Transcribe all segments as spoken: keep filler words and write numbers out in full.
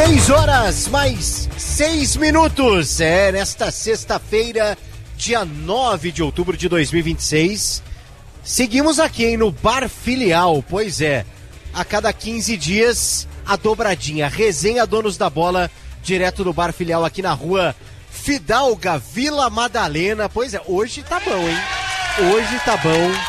seis horas mais seis minutos. É, nesta sexta-feira, dia nove de outubro de dois mil e vinte e seis. Seguimos aqui, hein, no Bar Filial. Pois é, a cada quinze dias, a dobradinha. Resenha Donos da Bola, direto do Bar Filial aqui na rua Fidalga, Vila Madalena. Pois é, hoje tá bom, hein? Hoje tá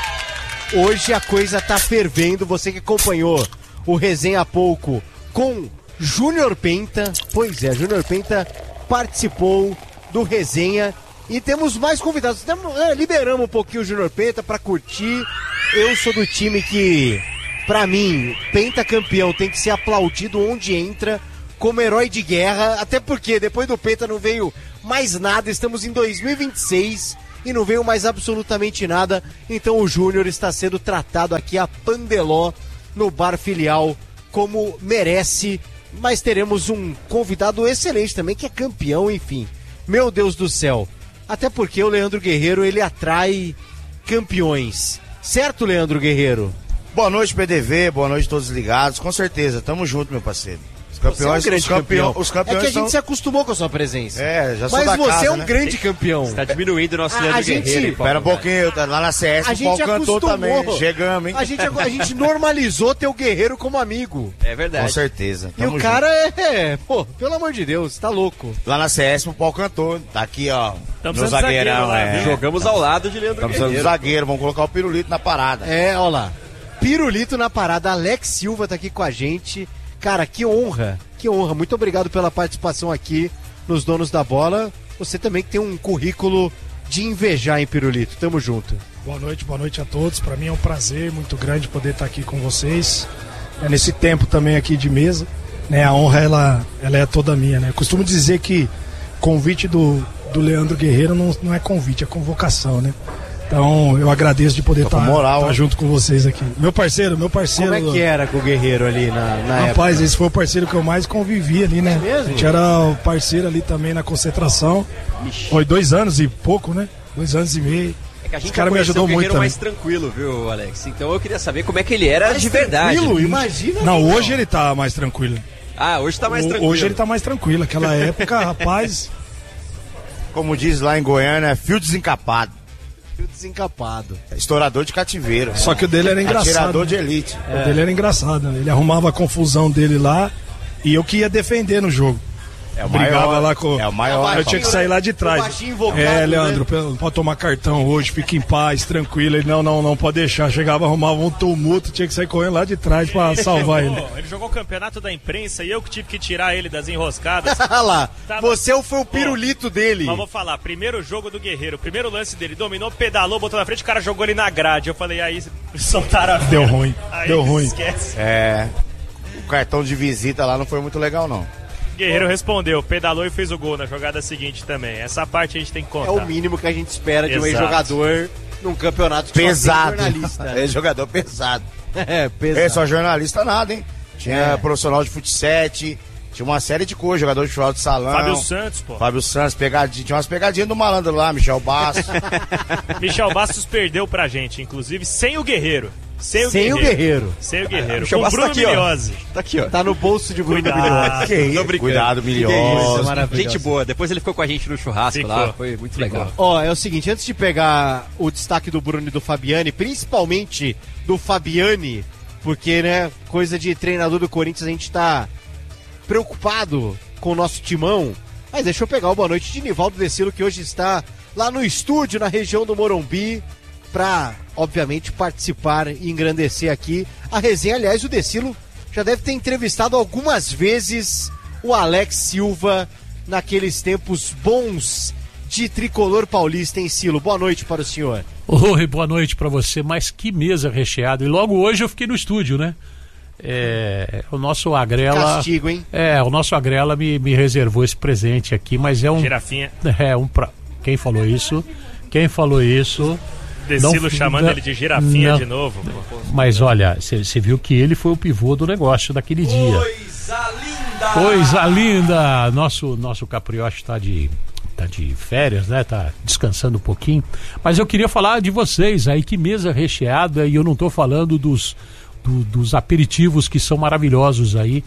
bom. Hoje a coisa tá fervendo. Você que acompanhou o Resenha há pouco com Júnior Penta, pois é, Júnior Penta participou do Resenha e temos mais convidados. Temos, é, liberamos um pouquinho o Júnior Penta para curtir. Eu sou do time que, pra mim, Penta campeão tem que ser aplaudido onde entra, como herói de guerra, até porque depois do Penta não veio mais nada. Estamos em dois mil e vinte e seis e não veio mais absolutamente nada, então o Júnior está sendo tratado aqui a pandeló no Bar Filial como merece. Mas teremos um convidado excelente também, que é campeão, enfim. Meu Deus do céu. Até porque o Leandro Guerreiro, ele atrai campeões. Certo, Leandro Guerreiro? Boa noite, P D V, boa noite a todos ligados. Com certeza, tamo junto, meu parceiro. Os campeões, você é um grande os campeão, campeão. Os campeões é que a gente são... se acostumou com a sua presença. É, já sou Mas da você casa, é um né? grande campeão. Você tá diminuindo o nosso A- Leandro a gente- Guerreiro, hein, Paulo? Espera um pouquinho, tá lá na C S, A o gente Paulo cantou acostumou. também. Chegamos, hein? A gente, a gente normalizou ter o Guerreiro como amigo. É verdade. Com certeza. E Tamo o cara é, pô, pelo amor de Deus, tá louco. junto. Lá na C S, o Paulo cantou. Tá aqui, ó. Tamo Meu precisando de zagueirão, zagueiro lá, é. viu? Jogamos ao lado de Leandro Estamos precisando de Guerreiro. zagueiro, vamos colocar o pirulito na parada. É, ó lá. Pirulito na parada. Alex Silva tá aqui com a gente. Cara, que honra, que honra. Muito obrigado pela participação aqui nos Donos da Bola. Você também que tem um currículo de invejar, hein, Pirulito? Tamo junto. Boa noite, boa noite a todos. Para mim é um prazer muito grande poder estar aqui com vocês. É nesse tempo também aqui de mesa, né? A honra ela, ela é toda minha, né? Eu costumo dizer que convite do, do Leandro Guerreiro não, não é convite, é convocação, né? Então eu agradeço de poder Tô com estar moral, estar ó. junto com vocês aqui. Meu parceiro, meu parceiro. Como é que era com o Guerreiro ali na, na Rapaz, época? esse foi o parceiro que eu mais convivi ali, né? É mesmo? A gente era o parceiro ali também na concentração. Foi dois anos e pouco, né? Dois anos e meio. É que a gente Esse cara já me conheceu ajudou o Guerreiro muito mais tranquilo, viu, Alex? Então eu queria saber como é que ele era Mais de verdade. tranquilo, imagina. Não, então. hoje ele tá mais tranquilo. Ah, hoje tá mais O- tranquilo. Hoje ele tá mais tranquilo. Aquela época, rapaz. Como diz lá em Goiânia, é fio desencapado. Fio desencapado. Estourador de cativeiro. Só que o dele era engraçado. Atirador né? de elite. O dele era engraçado. né? Ele arrumava a confusão dele lá e eu que ia defender no jogo. É o Brigava maior. lá com. É o maior. Eu tinha que sair lá de O trás. baixinho invocado, É, né? Leandro, não pode tomar cartão hoje, fica em paz, tranquilo. Ele, não, não, não pode deixar. Chegava, arrumava um tumulto, tinha que sair correndo lá de trás pra salvar ele. Ele jogou o campeonato da imprensa e eu que tive que tirar ele das enroscadas. Olha lá, Tava- você foi o pirulito dele. Mas vou falar, primeiro jogo do Guerreiro, primeiro lance dele, dominou, pedalou, botou na frente, o cara jogou ele na grade. Eu falei, aí soltaram a Deu fera. ruim, Aí deu ruim. esquece. É. O cartão de visita lá não foi muito legal, não. Guerreiro respondeu, pedalou e fez o gol na jogada seguinte também. Essa parte a gente tem que É contar. o mínimo que a gente espera de um Exato. ex-jogador num campeonato que Pesado. só tem jornalista. É jogador pesado. É, pesado. É só jornalista nada, hein? Tinha É. profissional de futsal, tinha uma série de coisas, jogador de futebol de salão. Fábio Santos, pô. Fábio Santos, pegadinha, tinha umas pegadinhas do malandro lá, Michel Bastos. Michel Bastos perdeu pra gente, inclusive, sem o Guerreiro. Sem o Sem o Guerreiro. Guerreiro. Sem o Guerreiro. Michel Com Bastos Bruno tá aqui, ó. Miliose. Tá aqui, ó. Tá no bolso de Bruno Cuidado. Milhões. Que isso? Tô brincando. Cuidado, Que isso, milhoso. maravilhoso. Gente boa. Depois ele ficou com a gente no churrasco Ficou. lá. Foi muito Ficou. legal. Ó, é o seguinte, antes de pegar o destaque do Bruno e do Fabiani, principalmente do Fabiani, porque, né, coisa de treinador do Corinthians, a gente tá preocupado com o nosso timão, mas deixa eu pegar o boa noite de Nivaldo Decilo, que hoje está lá no estúdio, na região do Morumbi, pra, obviamente, participar e engrandecer aqui a resenha. Aliás, o Decilo já deve ter entrevistado algumas vezes o Alex Silva naqueles tempos bons de tricolor paulista em Silo. Boa noite para o senhor. Oi, boa noite para você, mas que mesa recheada. E logo hoje eu fiquei no estúdio, né? É, o nosso Agrela... Castigo, hein? É, o nosso Agrela me, me reservou esse presente aqui, mas é um... Girafinha. É um... Pra... Quem falou isso? Quem falou isso? Decilo Não- chamando não- ele de girafinha não. de novo. Pô. Mas olha, você viu que ele foi o pivô do negócio daquele dia. Coisa linda! Coisa linda! Nosso, nosso Caprioche tá de, tá de férias, né? Tá descansando um pouquinho. Mas eu queria falar de vocês aí, que mesa recheada, e eu não tô falando dos, do- dos aperitivos que são maravilhosos aí.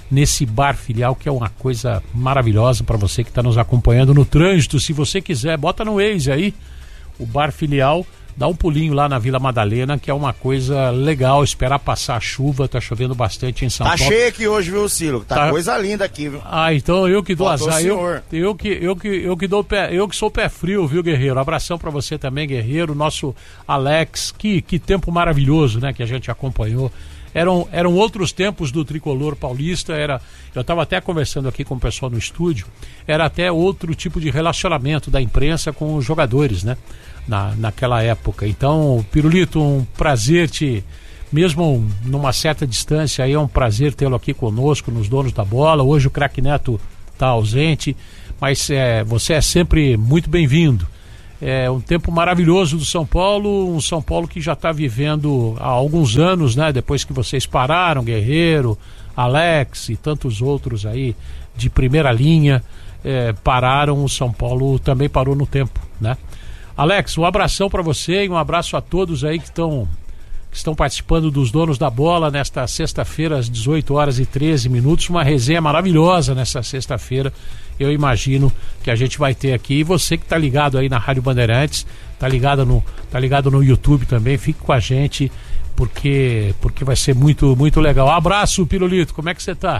nesse bar filial, que é uma coisa maravilhosa para você que está nos acompanhando no trânsito. Se você quiser, bota no Waze aí, o bar filial, dá um pulinho lá na Vila Madalena, que é uma coisa legal, esperar passar a chuva, tá chovendo bastante em São Tá Paulo. cheio aqui hoje, viu, Ciro? Tá, Tá. coisa linda aqui, viu? Ah, então eu que dou Faltou azar, o eu, senhor. eu que eu que eu que dou pé, eu que sou pé frio, viu, Guerreiro? Abração pra você também, Guerreiro, nosso Alex, que que tempo maravilhoso, né, que a gente acompanhou. Eram, eram outros tempos do tricolor paulista, era, eu estava até conversando aqui com o pessoal no estúdio, era até outro tipo de relacionamento da imprensa com os jogadores, né, na, naquela época. Então, Pirulito, um prazer te, mesmo numa certa distância, aí é um prazer tê-lo aqui conosco, nos Donos da Bola. Hoje o craque Neto está ausente, mas é, você é sempre muito bem-vindo. É um tempo maravilhoso do São Paulo, um São Paulo que já está vivendo há alguns anos, né? Depois que vocês pararam, Guerreiro, Alex e tantos outros aí de primeira linha, é, pararam, o São Paulo também parou no tempo, né? Alex, um abração para você e um abraço a todos aí que estão que estão participando dos Donos da Bola nesta sexta-feira às dezoito horas e treze minutos, uma resenha maravilhosa nessa sexta-feira. Eu imagino que a gente vai ter aqui. E você que está ligado aí na Rádio Bandeirantes, está ligado no, tá ligado no YouTube também, fique com a gente, porque, porque vai ser muito, muito legal. Abraço, Pirulito, como é que você tá?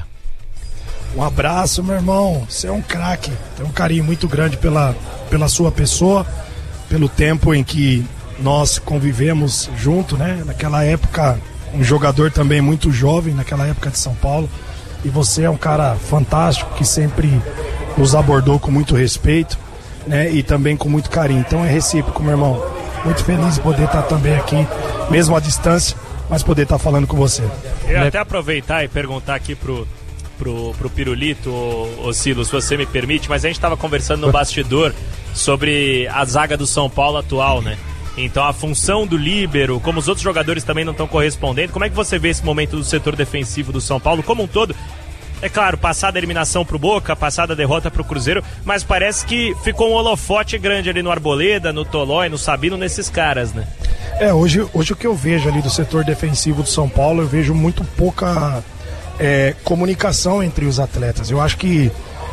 Um abraço, meu irmão. Você é um craque. Tem um carinho muito grande pela, pela sua pessoa, pelo tempo em que nós convivemos junto, né? Naquela época, um jogador também muito jovem, naquela época de São Paulo. E você é um cara fantástico que sempre nos abordou com muito respeito, né? E também com muito carinho. Então é recíproco, meu irmão. Muito feliz de poder estar também aqui, mesmo à distância, mas poder estar falando com você. Eu ia até aproveitar e perguntar aqui pro, pro, pro Pirulito, ô, ô Silo, se você me permite, mas a gente estava conversando no bastidor sobre a zaga do São Paulo atual, né? Então a função do líbero, como os outros jogadores também não estão correspondendo, como é que você vê esse momento do setor defensivo do São Paulo como um todo? É claro, passada a eliminação pro Boca, passada a derrota pro Cruzeiro, mas parece que ficou um holofote grande ali no Arboleda, no Tolói, no Sabino, nesses caras, né? É, hoje, hoje o que eu vejo ali do setor defensivo do São Paulo, eu vejo muito pouca é, comunicação entre os atletas. Eu acho que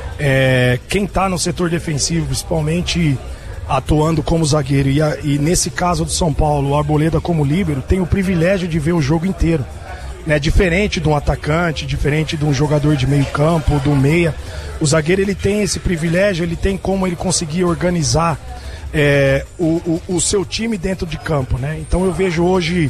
é, quem tá no setor defensivo, principalmente atuando como zagueiro, e, a, e nesse caso do São Paulo, o Arboleda como líbero, tem o privilégio de ver o jogo inteiro, né? Diferente de um atacante, diferente de um jogador de meio campo, do meia, o zagueiro ele tem esse privilégio, ele tem como ele conseguir organizar é, o, o, o seu time dentro de campo, né? Então eu vejo hoje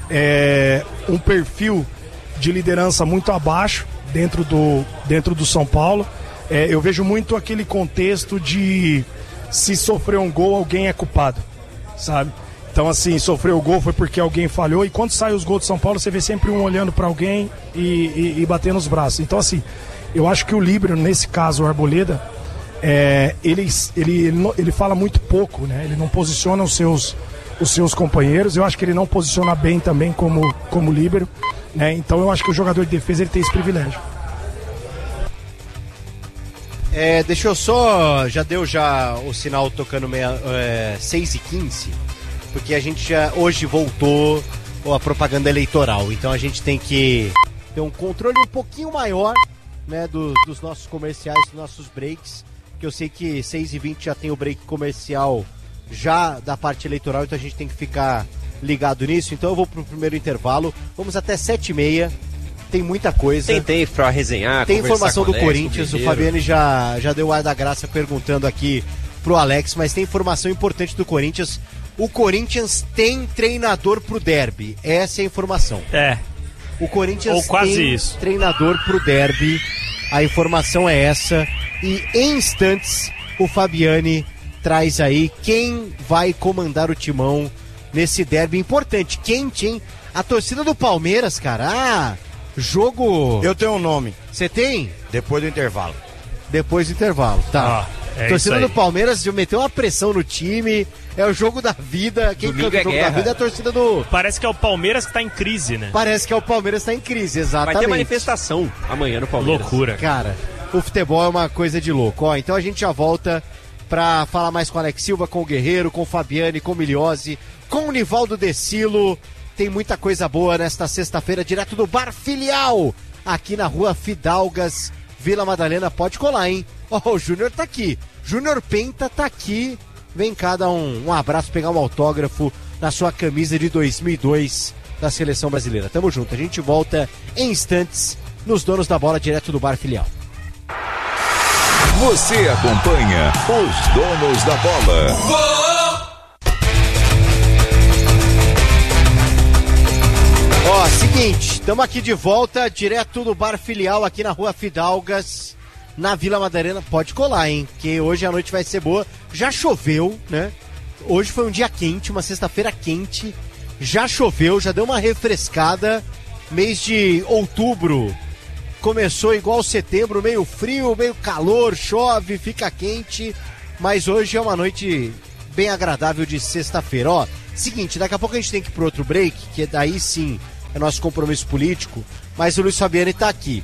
é, um perfil de liderança muito abaixo dentro do, dentro do São Paulo. É, eu vejo muito aquele contexto de se sofrer um gol, alguém é culpado, sabe? Então, assim, sofreu o gol foi porque alguém falhou, e quando sai os gols de São Paulo, você vê sempre um olhando para alguém e, e, e batendo os braços. Então, assim, eu acho que o líbero, nesse caso, o Arboleda, é, ele, ele, ele, ele fala muito pouco, né? Ele não posiciona os seus, os seus companheiros. Eu acho que ele não posiciona bem também como, como líbero, né? Então, eu acho que o jogador de defesa ele tem esse privilégio. É, deixa eu só, já deu já o sinal tocando meia, é, seis e quinze, porque a gente já hoje voltou a propaganda eleitoral, então a gente tem que ter um controle um pouquinho maior, né, do, dos nossos comerciais, dos nossos breaks, que eu sei que seis e vinte já tem o break comercial já da parte eleitoral, então a gente tem que ficar ligado nisso. Então eu vou pro primeiro intervalo, vamos até sete e meia. Tem muita coisa. Tem tempo pra resenhar, tem informação do Alex, Corinthians, o Fabiano já, já deu o ar da graça perguntando aqui pro Alex, mas tem informação importante do Corinthians. O Corinthians tem treinador pro derby, essa é a informação. É. O Corinthians Ou quase tem isso. treinador pro derby, a informação é essa. E em instantes o Fabiani traz aí quem vai comandar o timão nesse derby importante, quente, hein? A torcida do Palmeiras, cara, ah... Jogo. Eu tenho um nome. Você tem? Depois do intervalo. Depois do intervalo, tá. Ah, é torcida isso aí. do Palmeiras meteu uma pressão no time. É o jogo da vida. Quem Domingo canta o é jogo guerra. da vida é a torcida do. Parece que é o Palmeiras que tá em crise, né? Parece que é o Palmeiras tá em crise, Vai exatamente. ter manifestação amanhã no Palmeiras. Loucura. Cara, o futebol é uma coisa de louco. Ó, então a gente já volta pra falar mais com o Alex Silva, com o Guerreiro, com o Fabiani, com o Miliose, com o Nivaldo Decilo. Tem muita coisa boa nesta sexta-feira, direto do Bar Filial, aqui na rua Fidalgas, Vila Madalena. Pode colar, hein? Ó, oh, o Júnior tá aqui. Júnior Penta tá aqui. Vem cá dar um, um abraço, pegar um autógrafo na sua camisa de dois mil e dois da Seleção Brasileira. Tamo junto. A gente volta em instantes nos Donos da Bola, direto do Bar Filial. Você acompanha os Donos da Bola. Ó, seguinte, estamos aqui de volta, direto do Bar Filial, aqui na rua Fidalgas, na Vila Madalena. Pode colar, hein, que hoje a noite vai ser boa. Já choveu, né? Hoje foi um dia quente, uma sexta-feira quente. Já choveu, já deu uma refrescada. Mês de outubro começou igual setembro, meio frio, meio calor, chove, fica quente. Mas hoje é uma noite bem agradável de sexta-feira. Ó, seguinte, daqui a pouco a gente tem que ir pro outro break, que daí sim é nosso compromisso político. Mas o Luiz Fabiani tá aqui.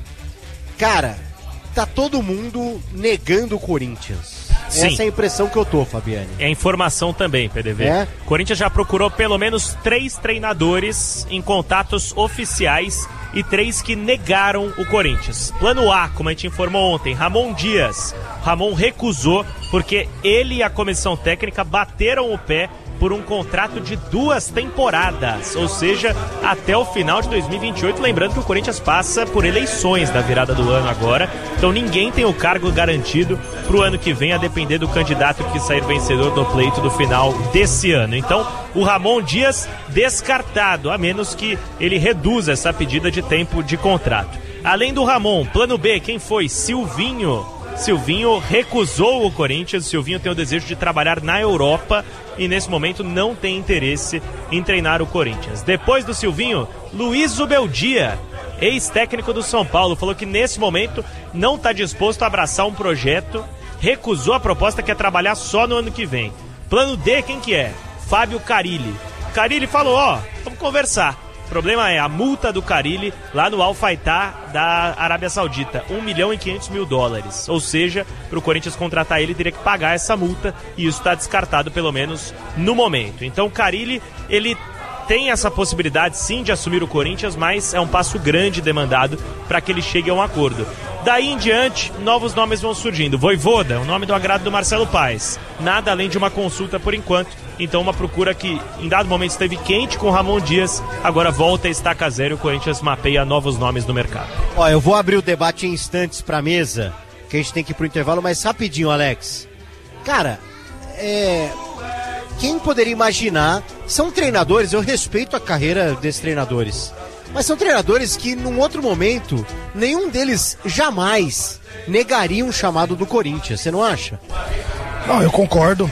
Cara, tá todo mundo negando o Corinthians. Sim. Essa é a impressão que eu tô, Fabiani. É informação também, P D V. É? Corinthians já procurou pelo menos três treinadores em contatos oficiais e três que negaram o Corinthians. Plano A, como a gente informou ontem, Ramon Dias. Ramon recusou porque ele e a comissão técnica bateram o pé por um contrato de duas temporadas, ou seja, até o final de dois mil e vinte e oito. Lembrando que o Corinthians passa por eleições da virada do ano agora, então ninguém tem o cargo garantido pro ano que vem, a depender do candidato que sair vencedor do pleito do final desse ano. Então, o Ramon Dias descartado, a menos que ele reduza essa pedida de tempo de contrato. Além do Ramon, plano B, quem foi? Silvinho. Silvinho recusou o Corinthians. Silvinho tem o desejo de trabalhar na Europa e nesse momento não tem interesse em treinar o Corinthians. Depois do Silvinho, Luiz Zubeldia, ex-técnico do São Paulo, falou que nesse momento não está disposto a abraçar um projeto, recusou a proposta, que é trabalhar só no ano que vem. Plano D, quem que é? Fábio Carille. Carille falou, ó, vamos conversar. O problema é a multa do Carille lá no Al Fatah da Arábia Saudita, um milhão e quinhentos mil dólares. Ou seja, para o Corinthians contratar ele, teria que pagar essa multa, e isso está descartado pelo menos no momento. Então o Carille, ele tem essa possibilidade sim de assumir o Corinthians, mas é um passo grande demandado para que ele chegue a um acordo. Daí em diante, novos nomes vão surgindo. Vojvoda, o nome do agrado do Marcelo Paes. Nada além de uma consulta por enquanto. Então uma procura que em dado momento esteve quente com o Ramon Dias, agora volta a estaca zero e o Corinthians mapeia novos nomes no mercado. Ó, eu vou abrir o debate em instantes pra mesa, que a gente tem que ir pro intervalo, mas rapidinho, Alex. Cara, é... quem poderia imaginar? São treinadores, eu respeito a carreira desses treinadores, mas são treinadores que num outro momento, nenhum deles jamais negaria um chamado do Corinthians, você não acha? Não, eu concordo.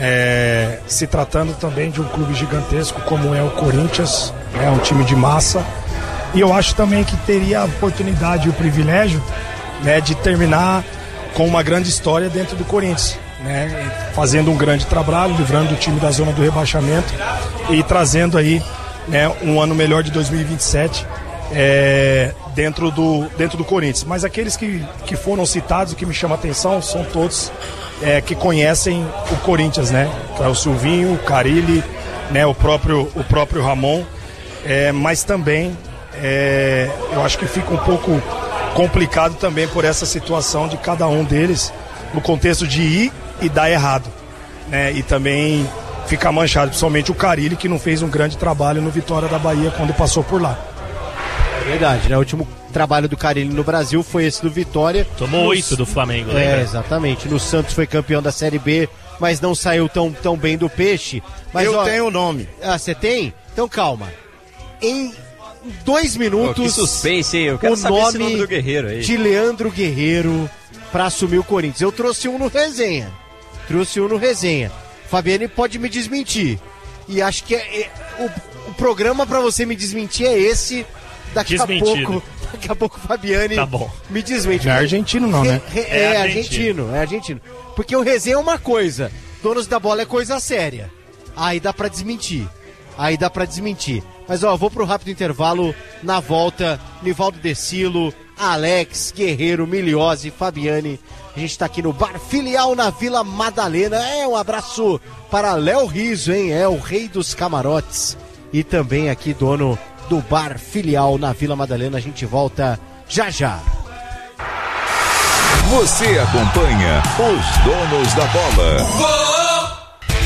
É, se tratando também de um clube gigantesco como é o Corinthians, é um time de massa, e eu acho também que teria a oportunidade e o privilégio, né, de terminar com uma grande história dentro do Corinthians, né, fazendo um grande trabalho, livrando o time da zona do rebaixamento e trazendo aí, né, um ano melhor de dois mil e vinte e sete é, dentro, do, dentro do Corinthians. Mas aqueles que, que foram citados, o que me chama a atenção são todos É, que conhecem o Corinthians, né? O Silvinho, o Carille, né? o, próprio, o próprio Ramon, é, mas também é, eu acho que fica um pouco complicado também por essa situação de cada um deles, no contexto de ir e dar errado, né? E também fica manchado, principalmente o Carille, que não fez um grande trabalho no Vitória da Bahia quando passou por lá. É verdade, né? O último trabalho do Carille no Brasil foi esse do Vitória. Tomou oito do Flamengo, né? lembra? É, exatamente. No Santos foi campeão da Série B, mas não saiu tão, tão bem do Peixe. Mas, eu ó, tenho o nome. Ah, você tem? Então calma. Em dois minutos... Oh, que suspense, hein? Eu quero o saber nome esse nome do Guerreiro aí. de Leandro Guerreiro pra assumir o Corinthians. Eu trouxe um no resenha. Trouxe um no resenha. Fabiane pode me desmentir. E acho que é, é, o, o programa pra você me desmentir é esse... Daqui Desmentido. a pouco, daqui a pouco o Fabiane Tá bom. me desmente. Não é argentino não, né? Re, re, É é, argentino. argentino, é argentino. Porque o resenha é uma coisa, Donos da Bola é coisa séria. Aí dá pra desmentir. Aí dá pra desmentir. Mas ó, vou pro rápido intervalo. Na volta, Nivaldo Decilo, Alex, Guerreiro, Miliose, Fabiane. A gente tá aqui no Bar Filial na Vila Madalena. É, um abraço para Léo Riso, hein? É o rei dos camarotes. E também aqui dono do Bar Filial na Vila Madalena. A gente volta já já. Você acompanha os donos da bola.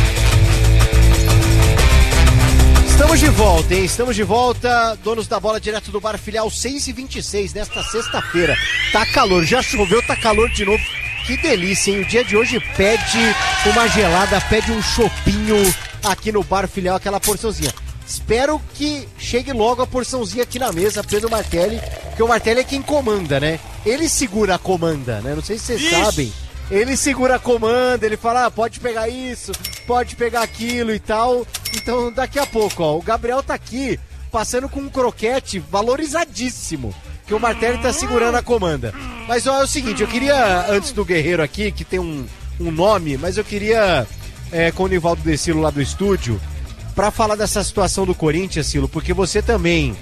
Estamos de volta, hein? Estamos de volta, donos da bola, direto do Bar Filial, seis e vinte e seis, nesta sexta-feira. Tá calor, já choveu, tá calor de novo. Que delícia, hein? O dia de hoje pede uma gelada, pede um chopinho aqui no Bar Filial, aquela porçãozinha. Espero que chegue logo a porçãozinha aqui na mesa, Pedro Martelli, porque o Martelli é quem comanda, né? Ele segura a comanda, né? Não sei se vocês Ixi. sabem. Ele segura a comanda, ele fala, ah, pode pegar isso, pode pegar aquilo e tal. Então, daqui a pouco, ó, o Gabriel tá aqui, passando com um croquete valorizadíssimo, que o Martelli tá segurando a comanda. Mas, ó, é o seguinte, eu queria, antes do Guerreiro aqui, que tem um, um nome, mas eu queria, é, com o Nivaldo Decilo lá do estúdio, pra falar dessa situação do Corinthians, Silo, porque você também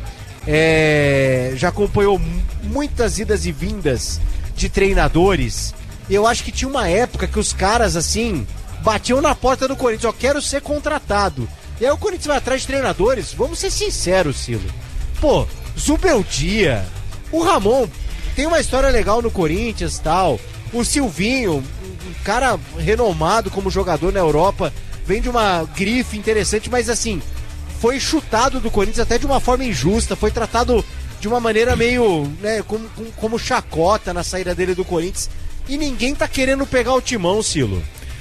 é, já acompanhou muitas idas e vindas de treinadores. Eu acho que tinha uma época que os caras, assim, batiam na porta do Corinthians, ó, quero ser contratado. E aí o Corinthians vai atrás de treinadores, vamos ser sinceros, Silo. Pô, Zubeldia, o Ramon tem uma história legal no Corinthians e tal. O Silvinho, um cara renomado como jogador na Europa, vem de uma grife interessante, mas assim, foi chutado do Corinthians até de uma forma injusta, foi tratado de uma maneira meio, né, como, como chacota na saída dele do Corinthians. E ninguém tá querendo pegar o timão, Silo.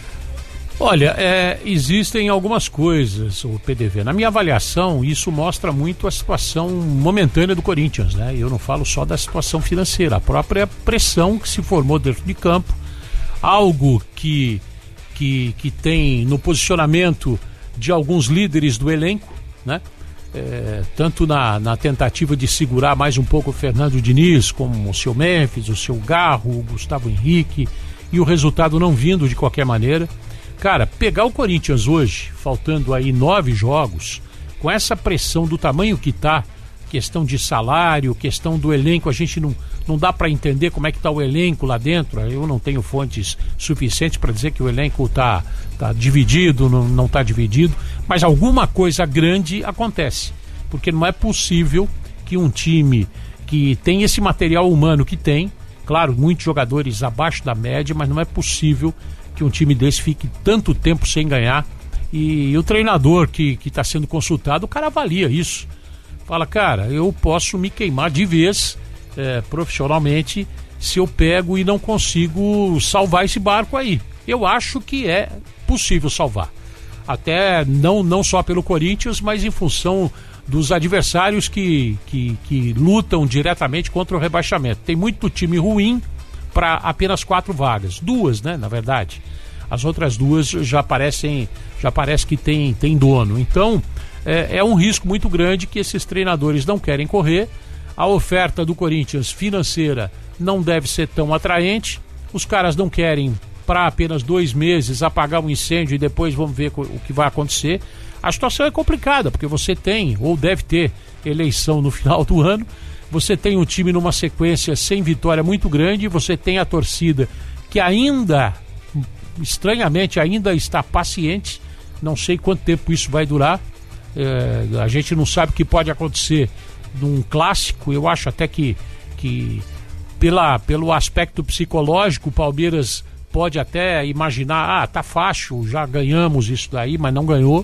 Olha, é, existem algumas coisas, o P D V. Na minha avaliação, isso mostra muito a situação momentânea do Corinthians, né? Eu não falo só da situação financeira, a própria pressão que se formou dentro de campo, algo que, que, que tem no posicionamento de alguns líderes do elenco, né? É, tanto na, na tentativa de segurar mais um pouco o Fernando Diniz, como o seu Memphis, o seu Garro, o Gustavo Henrique, e o resultado não vindo de qualquer maneira. Cara, pegar o Corinthians hoje, faltando aí nove jogos, com essa pressão do tamanho que tá, questão de salário, questão do elenco, a gente não, não dá para entender como é que tá o elenco lá dentro. Eu não tenho fontes suficientes para dizer que o elenco tá, tá dividido, não, não tá dividido, mas alguma coisa grande acontece, porque não é possível que um time que tem esse material humano que tem, claro, muitos jogadores abaixo da média, mas não é possível que um time desse fique tanto tempo sem ganhar. E, e o treinador que está sendo consultado, o cara avalia isso. Fala, cara, eu posso me queimar de vez é, profissionalmente se eu pego e não consigo salvar esse barco aí. Eu acho que é possível salvar. Até não, não só pelo Corinthians, mas em função dos adversários que, que, que lutam diretamente contra o rebaixamento. Tem muito time ruim para apenas quatro vagas. Duas, né, na verdade. As outras duas já parecem, já parece que tem, tem dono. Então, é, é um risco muito grande que esses treinadores não querem correr. A oferta do Corinthians financeira não deve ser tão atraente. Os caras não querem, para apenas dois meses, apagar um incêndio e depois vamos ver o que vai acontecer. A situação é complicada, porque você tem, ou deve ter, eleição no final do ano. Você tem um time numa sequência sem vitória muito grande. Você tem a torcida que ainda, estranhamente, ainda está paciente. Não sei quanto tempo isso vai durar. É, a gente não sabe o que pode acontecer num clássico. Eu acho até que, que pela, pelo aspecto psicológico, o Palmeiras pode até imaginar, ah, tá fácil, já ganhamos isso daí, mas não ganhou.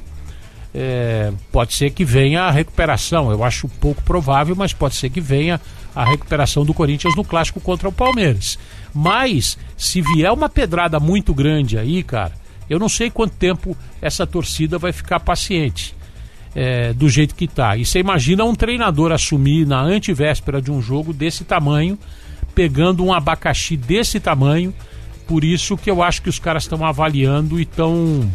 É, pode ser que venha a recuperação, eu acho pouco provável, mas pode ser que venha a recuperação do Corinthians no clássico contra o Palmeiras. Mas se vier uma pedrada muito grande aí, cara, eu não sei quanto tempo essa torcida vai ficar paciente é, do jeito que tá. E você imagina um treinador assumir na antivéspera de um jogo desse tamanho, pegando um abacaxi desse tamanho. Por isso que eu acho que os caras estão avaliando e estão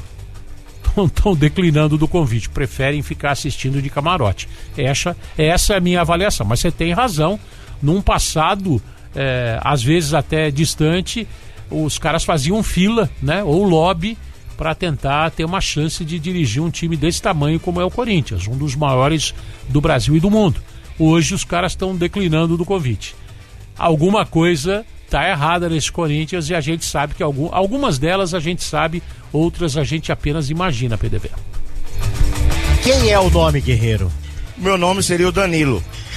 estão declinando do convite, preferem ficar assistindo de camarote. Essa, essa é a minha avaliação, mas você tem razão, num passado, é, às vezes até distante, os caras faziam fila, né, ou lobby, para tentar ter uma chance de dirigir um time desse tamanho como é o Corinthians, um dos maiores do Brasil e do mundo. Hoje os caras estão declinando do convite. Alguma coisa tá errada nesse Corinthians e a gente sabe que algum, algumas delas a gente sabe, outras a gente apenas imagina, P D V. Quem é o nome, Guerreiro? Meu nome seria o Danilo.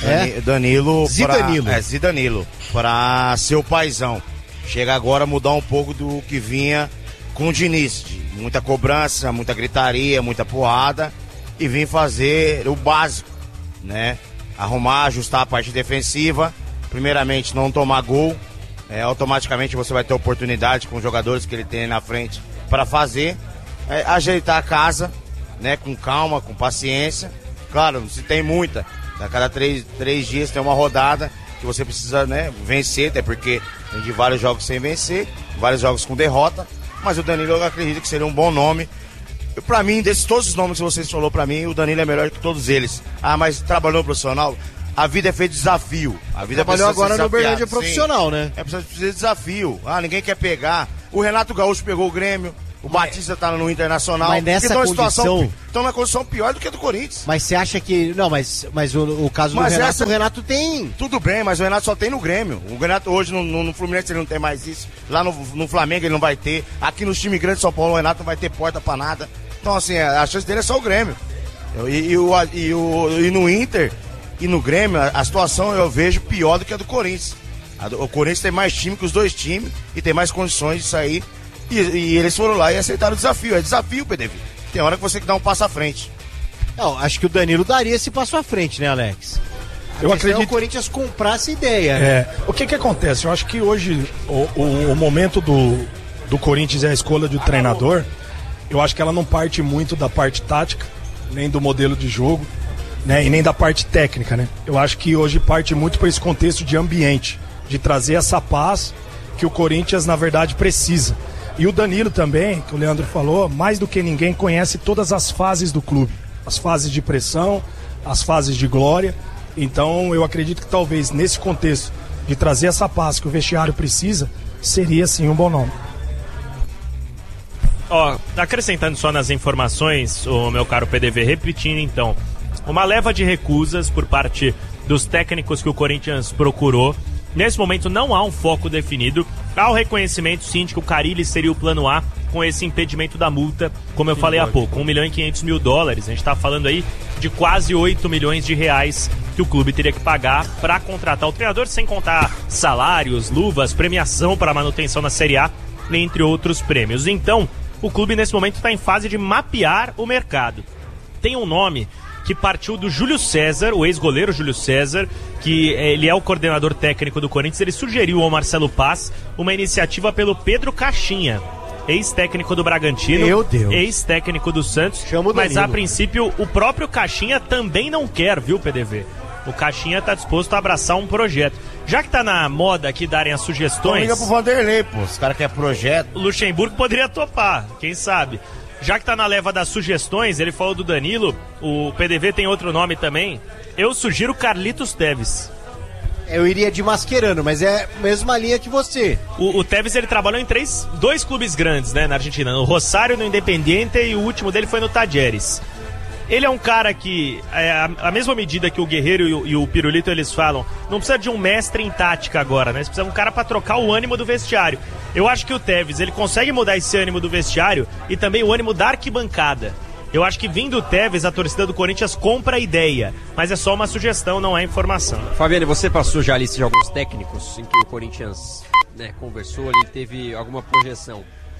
Dani, Danilo. Zidanilo. Pra, é, Zidanilo. Pra ser o paizão. Chega agora a mudar um pouco do que vinha com o Diniz. De muita cobrança, muita gritaria, muita porrada. E vir fazer o básico, né? Arrumar, ajustar a parte defensiva. Primeiramente, não tomar gol. É, automaticamente você vai ter oportunidade com os jogadores que ele tem na frente para fazer. É, ajeitar a casa, né? Com calma, com paciência. Claro, se tem muita. A cada três, três dias tem uma rodada que você precisa, né, vencer, até porque tem de vários jogos sem vencer, vários jogos com derrota, mas o Danilo eu acredito que seria um bom nome. Pra mim, desses todos os nomes que vocês falaram pra mim, o Danilo é melhor que todos eles. Ah, mas trabalhou no profissional? A vida é feita de desafio. A vida Trabalhou agora no Berlândia profissional, né? É preciso de desafio. Ah, ninguém quer pegar. O Renato Gaúcho pegou o Grêmio. O Batista tá no Internacional. Mas nessa então, condição... Estão na condição pior do que a do Corinthians. Mas você acha que... Não, mas, mas o, o caso mas do Renato, essa... o Renato tem... Tudo bem, mas o Renato só tem no Grêmio. O Renato hoje no, no, no Fluminense ele não tem mais isso. Lá no, no Flamengo ele não vai ter. Aqui nos times grandes de São Paulo o Renato não vai ter porta pra nada. Então assim, a chance dele é só o Grêmio. E, e, o, e, o, e no Inter e no Grêmio a, a situação eu vejo pior do que a do Corinthians. A do, o Corinthians tem mais time que os dois times e tem mais condições de sair. E, e eles foram lá e aceitaram o desafio. É desafio, P D V. Tem hora que você tem que dar um passo à frente. Não, acho que o Danilo daria esse passo à frente, né, Alex? Eu acredito que o Corinthians comprasse ideia. Né? É, o que que acontece? Eu acho que hoje o, o, o momento do, do Corinthians é a escolha do treinador. Eu acho que ela não parte muito da parte tática, nem do modelo de jogo, né, e nem da parte técnica, né? Eu acho que hoje parte muito para esse contexto de ambiente, de trazer essa paz que o Corinthians, na verdade, precisa. E o Danilo também, que o Leandro falou, mais do que ninguém conhece todas as fases do clube. As fases de pressão, as fases de glória. Então eu acredito que talvez nesse contexto de trazer essa paz que o vestiário precisa, seria sim um bom nome. Ó, acrescentando só nas informações, o meu caro P D V, repetindo então, uma leva de recusas por parte dos técnicos que o Corinthians procurou. Nesse momento não há um foco definido. Há o reconhecimento, sim, de que o Carille seria o plano A com esse impedimento da multa, como eu falei há pouco, um milhão e quinhentos mil dólares. A gente está falando aí de quase oito milhões de reais que o clube teria que pagar para contratar o treinador, sem contar salários, luvas, premiação para manutenção na Série A, entre outros prêmios. Então, o clube nesse momento está em fase de mapear o mercado. Tem um nome que partiu do Júlio César, o ex-goleiro Júlio César, que ele é o coordenador técnico do Corinthians. Ele sugeriu ao Marcelo Paz uma iniciativa pelo Pedro Caixinha, ex-técnico do Bragantino, Meu Deus. ex-técnico do Santos, Chama o mas Danilo. a princípio o próprio Caixinha também não quer, viu, P D V? O Caixinha está disposto a abraçar um projeto. Já que tá na moda aqui darem as Então sugestões, liga pro Vanderlei, pô. Os caras querem projeto. o Luxemburgo poderia topar, quem sabe? Já que tá na leva das sugestões, ele falou do Danilo, o P D V tem outro nome também. Eu sugiro Carlitos Teves. Eu iria de Mascherano, mas é a mesma linha que você. O, o Teves, ele trabalhou em três, dois clubes grandes, né, na Argentina. No Rosário, no Independiente, e o último dele foi no Talleres. Ele é um cara que, é, a, a mesma medida que o Guerreiro e o, e o Pirulito eles falam, não precisa de um mestre em tática agora, né? Você precisa de um cara pra trocar o ânimo do vestiário. Eu acho que o Teves, ele consegue mudar esse ânimo do vestiário e também o ânimo da arquibancada. Eu acho que vindo o Teves, a torcida do Corinthians compra a ideia, mas é só uma sugestão, não é informação. Fabiane, você passou já a lista de alguns técnicos em que o Corinthians, né, conversou ali, teve alguma projeção.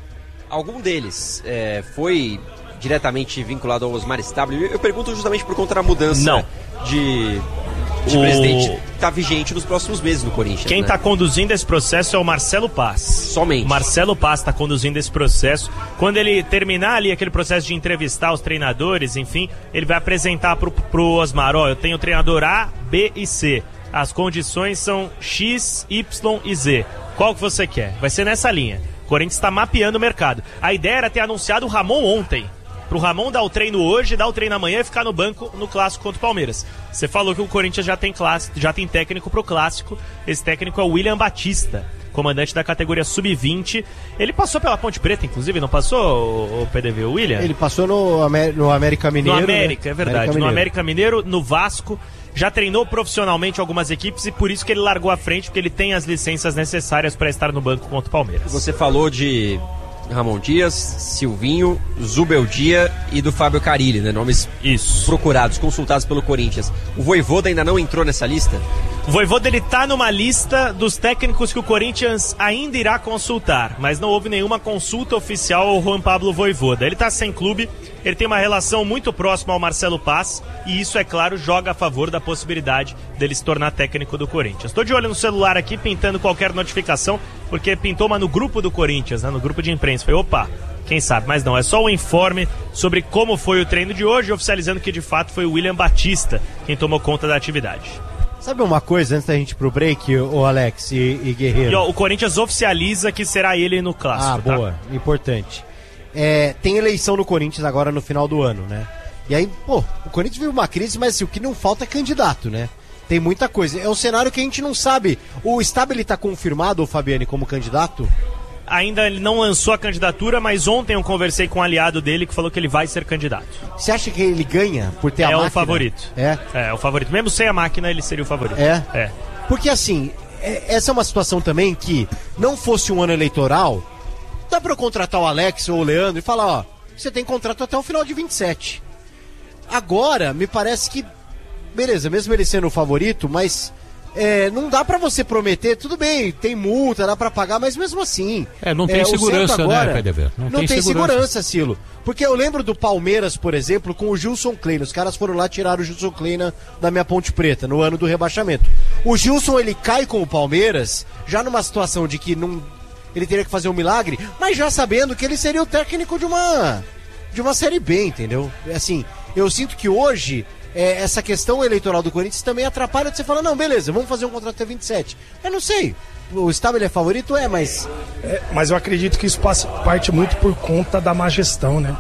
Algum deles é, foi diretamente vinculado ao Osmar Stabile? Eu pergunto justamente por conta da mudança Não. de, de O- presidente que está vigente nos próximos meses no Corinthians. Quem né? está conduzindo esse processo é o Marcelo Paz. Somente. Marcelo Paz está conduzindo esse processo. Quando ele terminar ali aquele processo de entrevistar os treinadores, enfim, ele vai apresentar pro, pro Osmar, ó, eu tenho treinador A, B e C. As condições são X, Y e Z. Qual que você quer? Vai ser nessa linha. O Corinthians está mapeando o mercado. A ideia era ter anunciado o Ramon ontem. Pro Ramon dar o treino hoje, dar o treino amanhã e ficar no banco no clássico contra o Palmeiras. Você falou que o Corinthians já tem, classe, já tem técnico pro clássico. Esse técnico é o William Batista, comandante da categoria sub vinte. Ele passou pela Ponte Preta, inclusive, não passou, o P D V, o William? Ele passou no, Amé- no América Mineiro. No América, né? é verdade. América no Mineiro. América Mineiro, no Vasco. Já treinou profissionalmente algumas equipes e por isso que ele largou à frente, porque ele tem as licenças necessárias para estar no banco contra o Palmeiras. Você falou de Ramon Dias, Silvinho, Zubeldia e do Fábio Carille, né? Nomes Isso. procurados, consultados pelo Corinthians. O Vojvoda ainda não entrou nessa lista? O Vojvoda, ele tá numa lista dos técnicos que o Corinthians ainda irá consultar, mas não houve nenhuma consulta oficial ao Juan Pablo Vojvoda. Ele tá sem clube, ele tem uma relação muito próxima ao Marcelo Paz e isso, é claro, joga a favor da possibilidade dele se tornar técnico do Corinthians. Tô de olho no celular aqui, pintando qualquer notificação, porque pintou uma no grupo do Corinthians, né, no grupo de imprensa. Falei, opa, quem sabe, mas não, é só o informe sobre como foi o treino de hoje, oficializando que de fato foi o William Batista quem tomou conta da atividade. Sabe uma coisa, antes da gente ir pro break, o Alex e, e Guerreiro? E, ó, o Corinthians oficializa que será ele no clássico. Ah, boa, tá? Importante. É, tem eleição no Corinthians agora no final do ano, né? E aí, pô, o Corinthians vive uma crise, mas assim, o que não falta é candidato, né? Tem muita coisa. É um cenário que a gente não sabe. O Stabile tá confirmado, o Fabiani, como candidato? Ainda ele não lançou a candidatura, mas ontem eu conversei com um aliado dele que falou que ele vai ser candidato. Você acha que ele ganha por ter a é máquina? É o favorito. É? É, o favorito. Mesmo sem a máquina, ele seria o favorito. É? É. Porque assim, é, essa é uma situação também que, não fosse um ano eleitoral, dá pra eu contratar o Alex ou o Leandro e falar, ó, você tem contrato até o final de vinte e sete. Agora, me parece que, beleza, mesmo ele sendo o favorito, mas... É, não dá pra você prometer, tudo bem, tem multa, dá pra pagar, mas mesmo assim... É, não tem é, segurança, agora, né, Pedever? Não, não tem, tem segurança. segurança, Silo. Porque eu lembro do Palmeiras, por exemplo, com o Gilson Kleina. Os caras foram lá tirar o Gilson Kleina da minha Ponte Preta, no ano do rebaixamento. O Gilson, ele cai com o Palmeiras, já numa situação de que não, ele teria que fazer um milagre, mas já sabendo que ele seria o técnico de uma, de uma Série B, entendeu? Assim, eu sinto que hoje... É, essa questão eleitoral do Corinthians também atrapalha de você falar, não, beleza, vamos fazer um contrato até vinte e sete. Eu não sei, o Stabile é favorito, é, mas... É, mas eu acredito que isso passa, parte muito por conta da má gestão, né?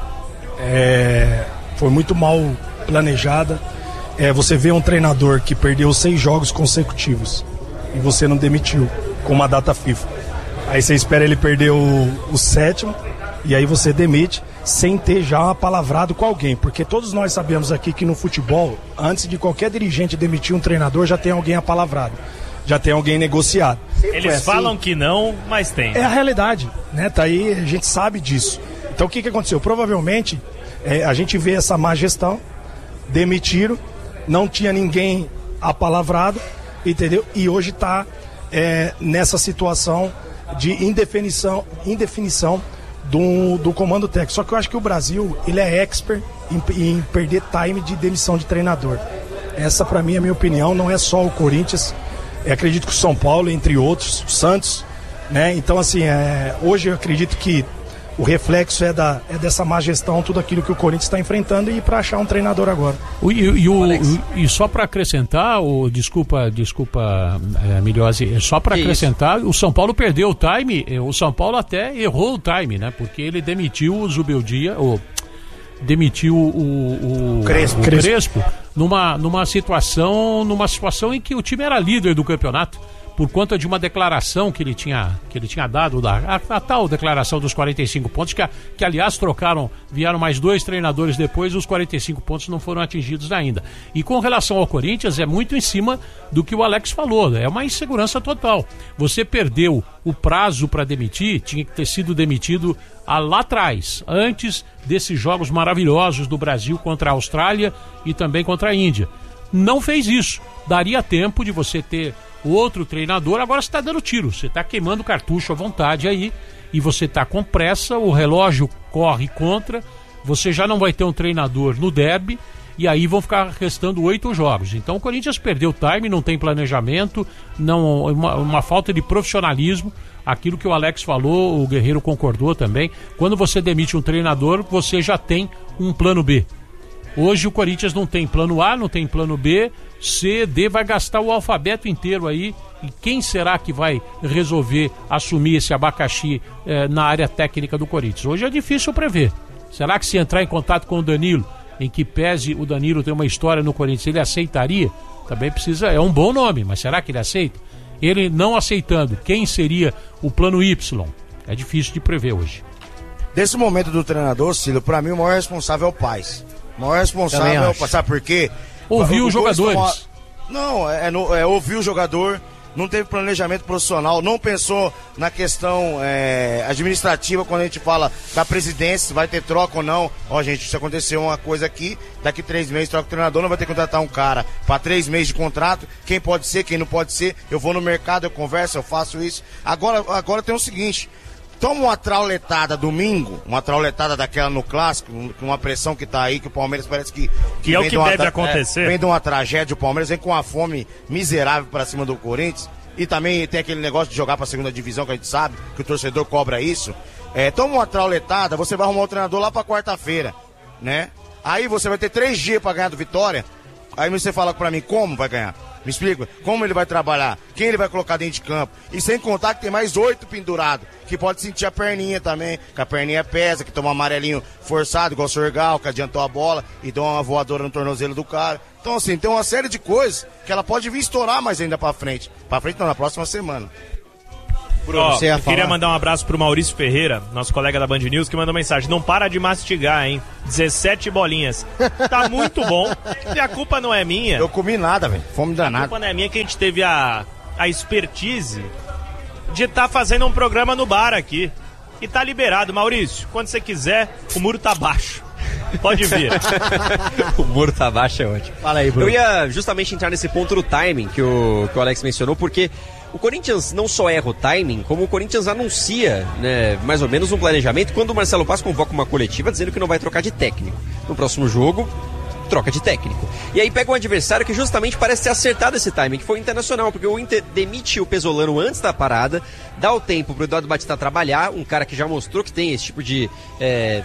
É, foi muito mal planejada. É, você vê um treinador que perdeu seis jogos consecutivos e você não demitiu com uma data FIFA. Aí você espera ele perder o, o sétimo e aí você demite sem ter já palavrado com alguém, porque todos nós sabemos aqui que no futebol, antes de qualquer dirigente demitir um treinador, já tem alguém apalavrado, já tem alguém negociado. Eles assim, falam que não, mas tem. É a realidade, né? Tá aí, a gente sabe disso. Então o que que aconteceu? Provavelmente é, a gente vê essa má gestão, demitiram, não tinha ninguém apalavrado, entendeu? E hoje tá é, nessa situação de indefinição, indefinição Do, do comando técnico. Só que eu acho que o Brasil, ele é expert em, em perder time de demissão de treinador. Essa, pra mim, é a minha opinião. Não é só o Corinthians, eu acredito que o São Paulo, entre outros, o Santos, né? Então, assim, é, hoje eu acredito que o reflexo é, da, é dessa má gestão, tudo aquilo que o Corinthians está enfrentando, e para achar um treinador agora. O, e, e, o, e só para acrescentar, o, desculpa, desculpa, é, Milhose, só para acrescentar, isso? O São Paulo perdeu o time, o São Paulo até errou o time, né? Porque ele demitiu o Zubeldia, ou demitiu o, o, Crespo, o Crespo numa, numa situação, numa situação em que o time era líder do campeonato, por conta de uma declaração que ele tinha, que ele tinha dado, da, a, a tal declaração dos quarenta e cinco pontos, que, a, que aliás trocaram, vieram mais dois treinadores depois, e os quarenta e cinco pontos não foram atingidos ainda. E com relação ao Corinthians, é muito em cima do que o Alex falou, é uma insegurança total. Você perdeu o prazo para demitir, tinha que ter sido demitido a, lá atrás, antes desses jogos maravilhosos do Brasil contra a Austrália e também contra a Índia. Não fez isso. Daria tempo de você ter outro treinador. Agora você está dando tiro, você está queimando cartucho à vontade aí, e você está com pressa, o relógio corre contra, você já não vai ter um treinador no derby, e aí vão ficar restando oito jogos. Então o Corinthians perdeu o time, não tem planejamento, não, uma, uma falta de profissionalismo. Aquilo que o Alex falou, o Guerreiro concordou também. Quando você demite um treinador, você já tem um plano B. Hoje o Corinthians não tem plano A, não tem plano B, C, D, vai gastar o alfabeto inteiro aí. E quem será que vai resolver assumir esse abacaxi eh, na área técnica do Corinthians? Hoje é difícil prever. Será que se entrar em contato com o Danilo, em que pese o Danilo ter uma história no Corinthians, ele aceitaria? Também precisa, é um bom nome, mas será que ele aceita? Ele não aceitando, quem seria o plano Y? É difícil de prever hoje. Desse momento do treinador, Cílio, pra mim o maior responsável é o Paes. O maior responsável é o Paes, sabe por quê? Ouvir os jogadores. Tomar... Não, é, é, é ouvir o jogador, não teve planejamento profissional, não pensou na questão é, administrativa quando a gente fala da presidência, se vai ter troca ou não. Ó, gente, se acontecer uma coisa aqui, daqui três meses troca o treinador, não vai ter que contratar um cara para três meses de contrato, quem pode ser, quem não pode ser, eu vou no mercado, eu converso, eu faço isso. Agora, agora tem o seguinte, toma uma trauletada domingo, uma trauletada daquela no clássico, com uma pressão que tá aí, que o Palmeiras parece que... Que é o que deve acontecer. É, vem de uma tragédia, o Palmeiras vem com uma fome miserável pra cima do Corinthians, e também tem aquele negócio de jogar pra segunda divisão, que a gente sabe, que o torcedor cobra isso. É, toma uma trauletada, você vai arrumar um treinador lá pra quarta-feira, né? Aí você vai ter três dias pra ganhar do Vitória, aí você fala pra mim como vai ganhar. Me explica? Como ele vai trabalhar? Quem ele vai colocar dentro de campo? E sem contar que tem mais oito pendurados, que pode sentir a perninha também, que a perninha pesa, que toma um amarelinho forçado, igual o Sorgal, que adiantou a bola e deu uma voadora no tornozelo do cara. Então, assim, tem uma série de coisas que ela pode vir estourar mais ainda pra frente. Pra frente não, na próxima semana. Bruno, oh, eu queria mandar um abraço pro Maurício Ferreira, nosso colega da Band News, que mandou mensagem. Não para de mastigar, hein? dezessete bolinhas. Tá muito bom. E a culpa não é minha. Eu comi nada, velho. Fome danada. A culpa não é minha, que a gente teve a, a expertise de estar tá fazendo um programa no bar aqui. E tá liberado. Maurício, quando você quiser, o muro tá baixo. Pode vir. O muro tá baixo é ótimo. Fala aí, Bruno. Eu ia justamente entrar nesse ponto do timing que o, que o Alex mencionou, porque o Corinthians não só erra o timing, como o Corinthians anuncia, né, mais ou menos um planejamento quando o Marcelo Paz convoca uma coletiva dizendo que não vai trocar de técnico. No próximo jogo, troca de técnico. E aí pega um adversário que justamente parece ter acertado esse timing, que foi o Internacional, porque o Inter demite o Pesolano antes da parada, dá o tempo pro Eduardo Batista trabalhar, um cara que já mostrou que tem esse tipo de... É...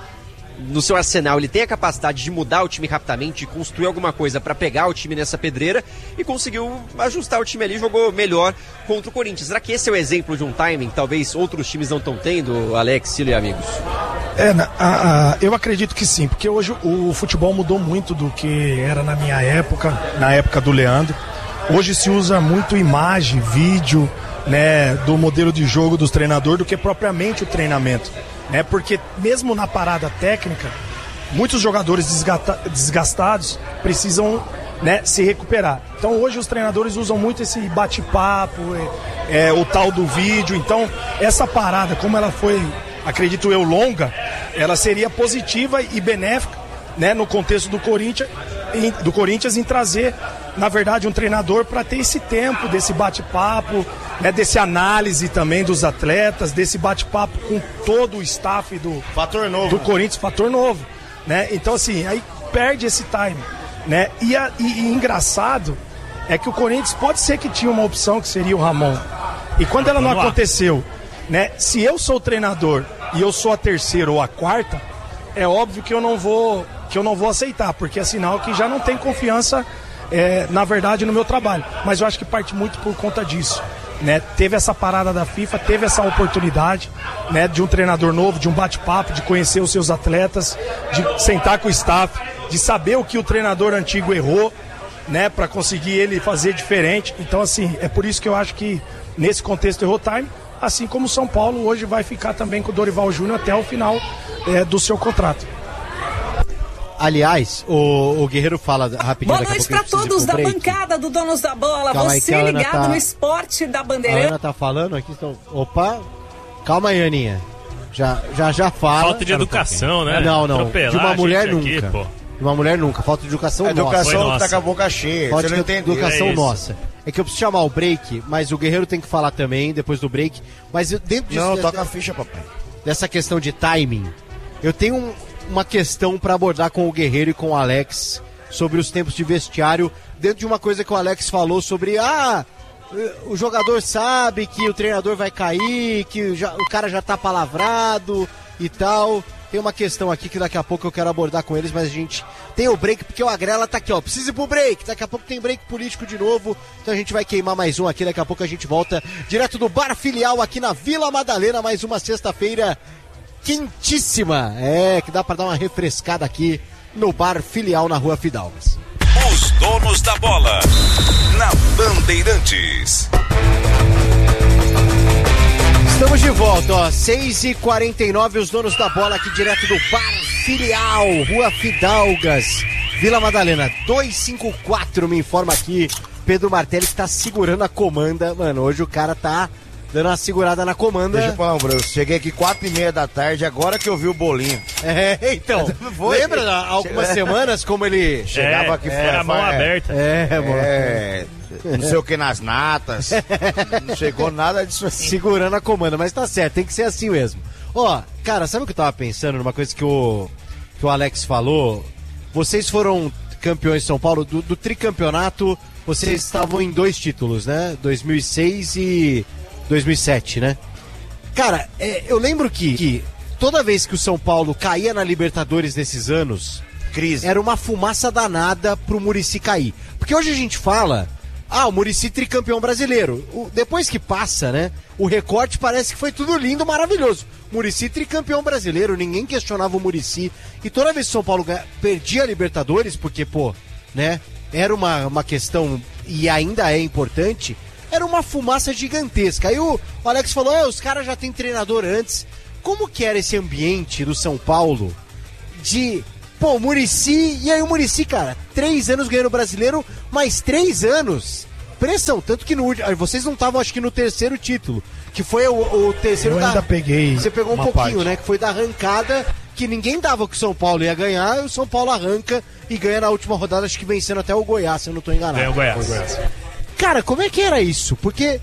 no seu arsenal, ele tem a capacidade de mudar o time rapidamente, de construir alguma coisa para pegar o time nessa pedreira, e conseguiu ajustar o time ali, jogou melhor contra o Corinthians. Será que esse é o exemplo de um timing que talvez outros times não estão tendo, Alex, Cílio e amigos? É, a, a, eu acredito que sim, porque hoje o futebol mudou muito do que era na minha época, na época do Leandro. Hoje se usa muito imagem, vídeo, né, do modelo de jogo dos treinadores do que propriamente o treinamento. É porque mesmo na parada técnica, muitos jogadores desgata- desgastados precisam, né, se recuperar. Então hoje os treinadores usam muito esse bate-papo, é, é, o tal do vídeo. Então essa parada, como ela foi, acredito eu, longa, ela seria positiva e benéfica, né, no contexto do Corinthians, em, do Corinthians em trazer, na verdade, um treinador para ter esse tempo desse bate-papo, né, desse análise também dos atletas, desse bate-papo com todo o staff do, fator novo, do Corinthians, fator novo, né? Então assim, aí perde esse time, né? E, a, e, e engraçado é que o Corinthians pode ser que tinha uma opção que seria o Ramon, e quando ela não aconteceu, né? Se eu sou o treinador e eu sou a terceira ou a quarta, é óbvio que eu não vou que eu não vou aceitar, porque é sinal que já não tem confiança, é, na verdade, no meu trabalho. Mas eu acho que parte muito por conta disso, né? Teve essa parada da FIFA, teve essa oportunidade, né, de um treinador novo, de um bate-papo, de conhecer os seus atletas, de sentar com o staff, de saber o que o treinador antigo errou, né, para conseguir ele fazer diferente. Então, assim, é por isso que eu acho que nesse contexto errou time, assim como o São Paulo hoje vai ficar também com o Dorival Júnior até o final, é, do seu contrato. Aliás, o, o Guerreiro fala rapidinho. Boa noite para todos da break. Bancada do Donos da Bola. Calma você aí, ligado tá... no esporte da Bandeirante. A Ana tá falando aqui. Estão... Opa, calma aí, Aninha. Já, já, já fala. Falta de educação, um né? Não, não. Atropelar de uma mulher nunca. Aqui, de uma mulher nunca. Falta de educação a nossa. Educação tá com a boca cheia. Falta você de não entendeu. educação é nossa. É que eu preciso chamar o break, mas o Guerreiro tem que falar também depois do break. Mas dentro disso. Não, toca a ficha, papai. Dessa questão de timing, eu tenho um. uma questão para abordar com o Guerreiro e com o Alex sobre os tempos de vestiário, dentro de uma coisa que o Alex falou sobre, ah, o jogador sabe que o treinador vai cair, que já, o cara já tá palavrado e tal. Tem uma questão aqui que daqui a pouco eu quero abordar com eles, mas a gente tem o break, porque o Agrela tá aqui, ó, precisa ir pro break, daqui a pouco tem break político de novo, então a gente vai queimar mais um aqui, daqui a pouco a gente volta direto do Bar Filial aqui na Vila Madalena, mais uma sexta-feira quentíssima, é, que dá pra dar uma refrescada aqui no Bar Filial na Rua Fidalgas. Os Donos da Bola, na Bandeirantes. Estamos de volta, ó, seis e quarenta e nove, os Donos da Bola aqui direto do Bar Filial, Rua Fidalgas, Vila Madalena, duzentos e cinquenta e quatro, me informa aqui Pedro Martelli que tá segurando a comanda. Mano, hoje o cara tá dando uma segurada na comanda. Deixa eu falar, Bruno, eu cheguei aqui quatro e meia da tarde, agora que eu vi o bolinho. É, então. Foi. Lembra há algumas semanas como ele chegava é, aqui é, a mão é, aberta. É, é, não sei o que nas natas. Não chegou nada disso aí. Segurando a comanda, mas tá certo, tem que ser assim mesmo. Ó, cara, sabe o que eu tava pensando numa coisa que o, que o Alex falou? Vocês foram campeões de São Paulo, do, do tricampeonato, vocês estavam em dois títulos, né? dois mil e seis e dois mil e sete, né? Cara, é, eu lembro que, que toda vez que o São Paulo caía na Libertadores nesses anos, crise, era uma fumaça danada pro Muricy cair. Porque hoje a gente fala, ah, o Muricy tricampeão brasileiro. O, depois que passa, né? O recorte parece que foi tudo lindo, maravilhoso. Muricy tricampeão brasileiro, ninguém questionava o Muricy. E toda vez que o São Paulo perdia a Libertadores, porque, pô, né? Era uma, uma questão, e ainda é importante, era uma fumaça gigantesca. Aí o, o Alex falou, ah, os caras já têm treinador antes. Como que era esse ambiente do São Paulo de, pô, o Muricy, e aí o Muricy, cara, três anos ganhando o brasileiro, mais três anos, pressão, tanto que no, vocês não estavam, acho que no terceiro título, que foi o, o terceiro eu da... ainda peguei Você pegou um pouquinho, parte. né, que foi da arrancada, que ninguém dava que o São Paulo ia ganhar, e o São Paulo arranca e ganha na última rodada, acho que vencendo até o Goiás, se eu não tô enganado. Ganhou o Goiás. Goiás. Cara, como é que era isso? Porque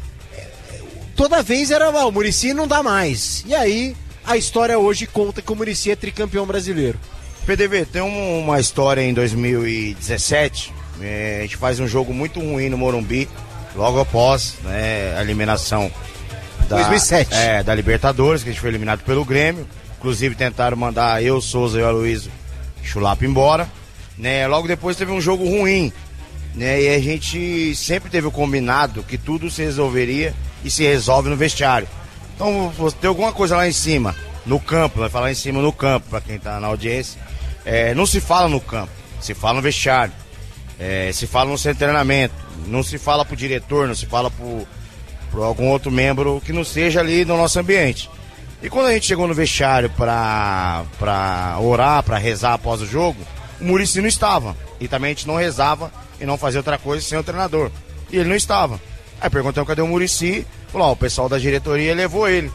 toda vez era, ah, o Muricy não dá mais. E aí, a história hoje conta que o Muricy é tricampeão brasileiro. P D V, tem um, uma história em dois mil e dezessete, é, a gente faz um jogo muito ruim no Morumbi, logo após, né, a eliminação da, dois mil e sete. É, da Libertadores, que a gente foi eliminado pelo Grêmio. Inclusive tentaram mandar eu, Souza e o Aloysio Chulapa embora. Né? Logo depois teve um jogo ruim. Né? E a gente sempre teve o combinado que tudo se resolveria e se resolve no vestiário. Então, se tem alguma coisa lá em cima, no campo, vai falar em cima no campo, para quem está na audiência, é, não se fala no campo, se fala no vestiário, é, se fala no centro de treinamento, não se fala pro diretor, não se fala pro, pro algum outro membro que não seja ali no nosso ambiente. E quando a gente chegou no vestiário pra, pra orar, pra rezar após o jogo, o Muricy não estava. E também a gente não rezava e não fazia outra coisa sem o treinador. E ele não estava. Aí perguntamos cadê o Muricy, falou, ó, o pessoal da diretoria levou ele.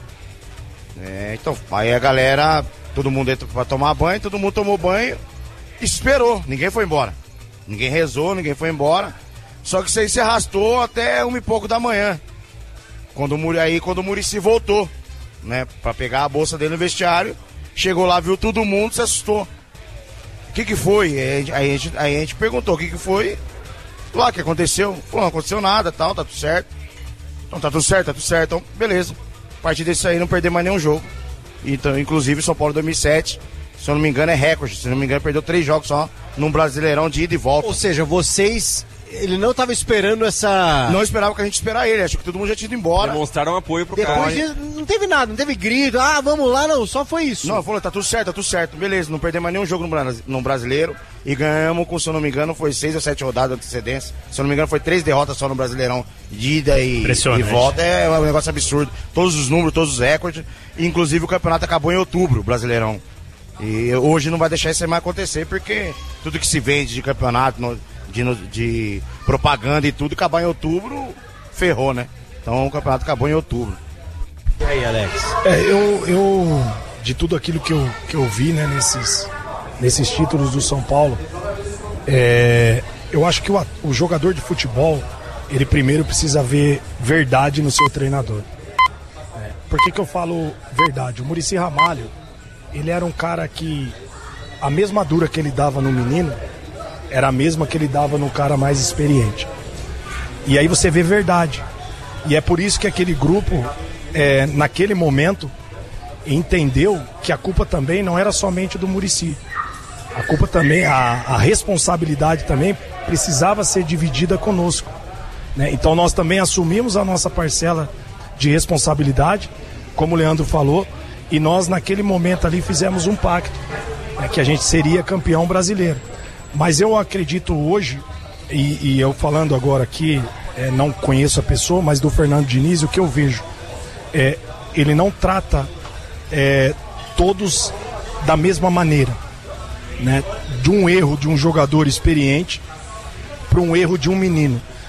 É, então, aí a galera, todo mundo entrou pra tomar banho, todo mundo tomou banho e esperou, ninguém foi embora. Ninguém rezou, ninguém foi embora. Só que isso aí se arrastou até uma e pouco da manhã. Quando o, aí quando o Muricy voltou, né, pra pegar a bolsa dele no vestiário, chegou lá, viu todo mundo, se assustou. O que que foi? Aí a gente, aí a gente perguntou o que que foi. Lá, o que aconteceu? Falou, não aconteceu nada, tal, tá tudo certo. Então tá tudo certo, tá tudo certo, então beleza. A partir disso aí não perder mais nenhum jogo. Então, inclusive, o São Paulo dois mil e sete, se eu não me engano, é recorde. Se eu não me engano, perdeu três jogos só num Brasileirão de ida e volta. Ou seja, vocês... Ele não estava esperando essa... Não esperava que a gente esperar ele, acho que todo mundo já tinha ido embora. Demonstraram apoio pro Depois cara. De, não teve nada, não teve grito, ah, vamos lá, não, só foi isso. Não, falou, tá tudo certo, tá tudo certo, beleza, não perdemos mais nenhum jogo no, no Brasileiro e ganhamos com, se eu não me engano, foi seis ou sete rodadas de antecedência. Se eu não me engano, foi três derrotas só no Brasileirão, de ida e, e volta, é um negócio absurdo. Todos os números, todos os recordes, inclusive o campeonato acabou em outubro, o Brasileirão. E hoje não vai deixar isso mais acontecer, porque tudo que se vende de campeonato... No, De, de propaganda e tudo, acabar em outubro, ferrou, né? Então o campeonato acabou em outubro. E aí, Alex? É, eu, eu de tudo aquilo que eu, que eu vi, né, nesses, nesses títulos do São Paulo, é, eu acho que o, o jogador de futebol, ele primeiro precisa ver verdade no seu treinador. É, por que que eu falo verdade? O Muricy Ramalho, ele era um cara que a mesma dura que ele dava no menino era a mesma que ele dava no cara mais experiente. E aí você vê verdade. E é por isso que aquele grupo, é, naquele momento, entendeu que a culpa também não era somente do Muricy. A culpa também, a, a responsabilidade também precisava ser dividida conosco. Né? Então nós também assumimos a nossa parcela de responsabilidade, como o Leandro falou, e nós naquele momento ali fizemos um pacto, né, que a gente seria campeão brasileiro. Mas eu acredito hoje, e, e eu falando agora aqui, é, não conheço a pessoa, mas do Fernando Diniz, o que eu vejo, é, ele não trata é, todos da mesma maneira, né? De um erro de um jogador experiente para um erro de um menino.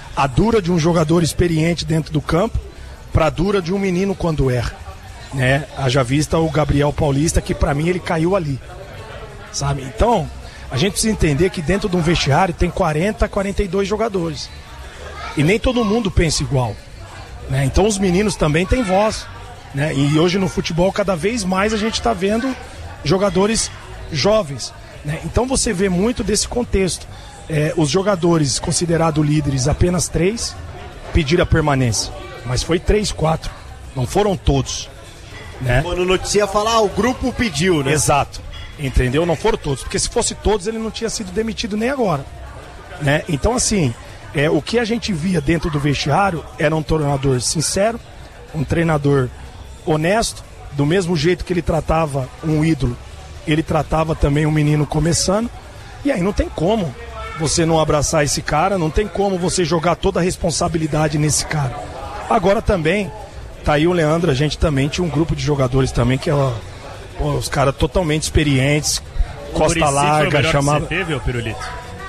a dura de um jogador experiente dentro do campo para a dura de um menino quando erra, né? Haja vista o Gabriel Paulista, que para mim ele caiu ali, sabe? Então, a gente precisa entender que dentro de um vestiário tem quarenta, quarenta e dois jogadores. E nem todo mundo pensa igual, né? Então os meninos também têm voz, né? E hoje no futebol cada vez mais a gente está vendo jogadores jovens, né? Então você vê muito desse contexto. É, os jogadores considerados líderes, apenas três pediram a permanência. Mas foi três, quatro. Não foram todos, né? Quando noticia falar, ah, o grupo pediu, né? Exato. Entendeu? Não foram todos. Porque se fosse todos, ele não tinha sido demitido nem agora, né? Então, assim, é, o que a gente via dentro do vestiário era um treinador sincero, um treinador honesto, do mesmo jeito que ele tratava um ídolo, ele tratava também um menino começando. E aí não tem como você não abraçar esse cara, não tem como você jogar toda a responsabilidade nesse cara. Agora também, tá aí o Leandro, a gente também tinha um grupo de jogadores também que, ó, pô, os caras totalmente experientes, o Costa Muricy Larga, chamava... Que você teve, ô Pirulito?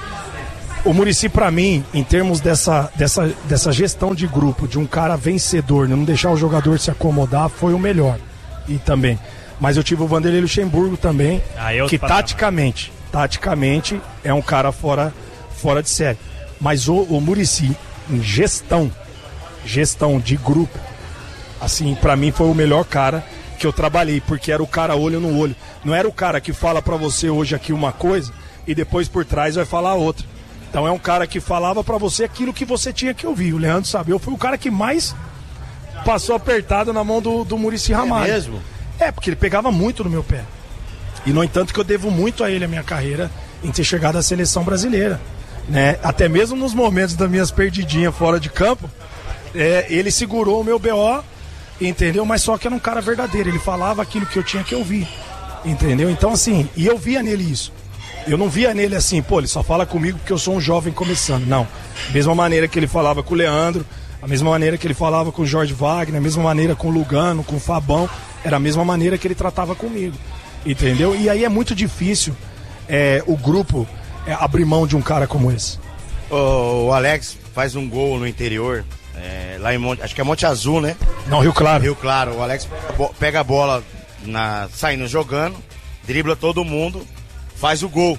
O Muricy, pra mim, em termos dessa, dessa, dessa gestão de grupo, de um cara vencedor, não deixar o jogador se acomodar, foi o melhor. E também. Mas eu tive o Vanderlei Luxemburgo também, ah, que taticamente, taticamente é um cara fora, fora de série. Mas o, o Muricy, em gestão, gestão de grupo, assim, pra mim foi o melhor cara que eu trabalhei, porque era o cara olho no olho. Não era o cara que fala pra você hoje aqui uma coisa e depois por trás vai falar outra. Então é um cara que falava pra você aquilo que você tinha que ouvir. O Leandro sabe, eu fui o cara que mais passou apertado na mão do, do Muricy Ramalho. É mesmo? É, porque ele pegava muito no meu pé. E no entanto que eu devo muito a ele a minha carreira em ter chegado à seleção brasileira, né? Até mesmo nos momentos das minhas perdidinhas fora de campo, é, ele segurou o meu B O, entendeu? Mas só que era um cara verdadeiro, ele falava aquilo que eu tinha que ouvir, entendeu? Então assim, e eu via nele isso. Eu não via nele assim, pô, ele só fala comigo porque eu sou um jovem começando. Não. Mesma maneira que ele falava com o Leandro, a mesma maneira que ele falava com o Jorge Wagner, a mesma maneira com o Lugano, com o Fabão, era a mesma maneira que ele tratava comigo, entendeu? E aí é muito difícil é, o grupo é, abrir mão de um cara como esse. O, o Alex faz um gol no interior, é, lá em Monte, acho que é Monte Azul, né? Não, Rio Claro. Rio Claro, o Alex pega a bola na, saindo jogando, dribla todo mundo, faz o gol.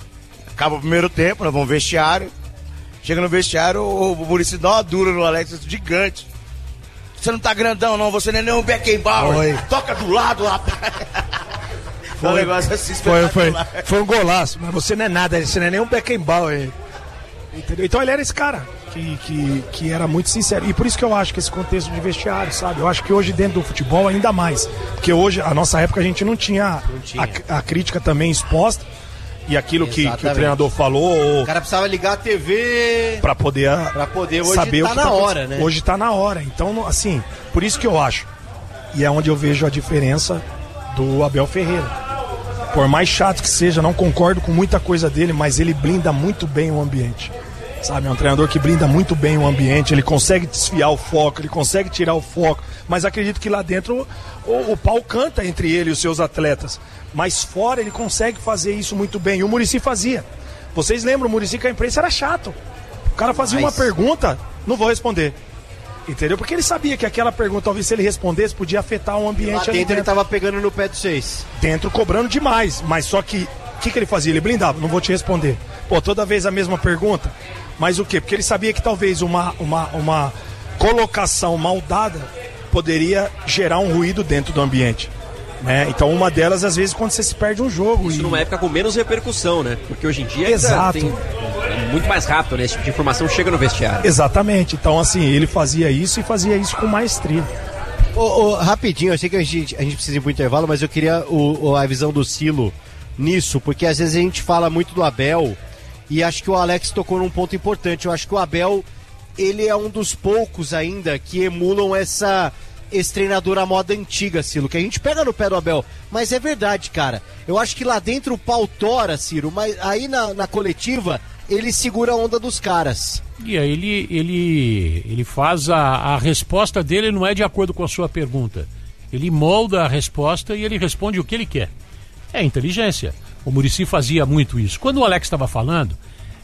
Acaba o primeiro tempo, nós vamos no vestiário. Chega no vestiário, o, o Muricy dá uma dura no Alex, gigante. Você não tá grandão, não, você não é nem um Beckenbauer. Toca do lado, rapaz. Foi um negócio assim, foi, foi, foi um golaço, mas você não é nada, você não é nem um Beckenbauer. Entendeu? Então ele era esse cara que, que, que era muito sincero. E por isso que eu acho que esse contexto de vestiário, sabe? Eu acho que hoje dentro do futebol ainda mais. Porque hoje, a nossa época, a gente não tinha, não tinha. A, a crítica também exposta. E aquilo que, que o treinador falou. O cara precisava ligar a T V para poder, pra poder hoje saber tá o que na tá hora, né? Hoje tá na hora. Então, assim, por isso que eu acho. E é onde eu vejo a diferença do Abel Ferreira. Por mais chato que seja, não concordo com muita coisa dele, mas ele blinda muito bem o ambiente. Sabe, é um treinador que blinda muito bem o ambiente, ele consegue desfiar o foco, ele consegue tirar o foco, mas acredito que lá dentro o, o pau canta entre ele e os seus atletas, mas fora ele consegue fazer isso muito bem, e o Muricy fazia. Vocês lembram, o Muricy com a imprensa era chato, o cara fazia mas... uma pergunta, não vou responder, entendeu? Porque ele sabia que aquela pergunta, talvez se ele respondesse, podia afetar o ambiente. Lá dentro, ali dentro ele tava pegando no pé dos seis. Dentro cobrando demais, mas só que, o que, que ele fazia? Ele blindava, não vou te responder. Pô, toda vez a mesma pergunta. Mas o quê? Porque ele sabia que talvez uma, uma, uma colocação mal dada poderia gerar um ruído dentro do ambiente, né? Então uma delas, às vezes, quando você se perde um jogo. Isso e... numa época com menos repercussão, né? Porque hoje em dia Exato. Tem, é muito mais rápido, né? Esse tipo de informação chega no vestiário. Exatamente. Então, assim, ele fazia isso e fazia isso com maestria. Ô, ô, rapidinho, eu sei que a gente, a gente precisa ir pro intervalo, mas eu queria o, o, a visão do Silo nisso, porque às vezes a gente fala muito do Abel. E acho que o Alex tocou num ponto importante. Eu acho que o Abel, ele é um dos poucos ainda que emulam essa, esse treinador à moda antiga, Ciro, que a gente pega no pé do Abel. Mas é verdade, cara. Eu acho que lá dentro o pau tora, Ciro, mas aí na, na coletiva ele segura a onda dos caras. E aí ele, ele, ele faz a, a resposta dele, não é de acordo com a sua pergunta. Ele molda a resposta e ele responde o que ele quer. É inteligência. O Muricy fazia muito isso. Quando o Alex estava falando,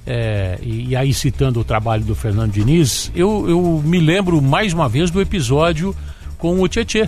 é, e, e aí citando o trabalho do Fernando Diniz, eu, eu me lembro mais uma vez do episódio com o Tietê,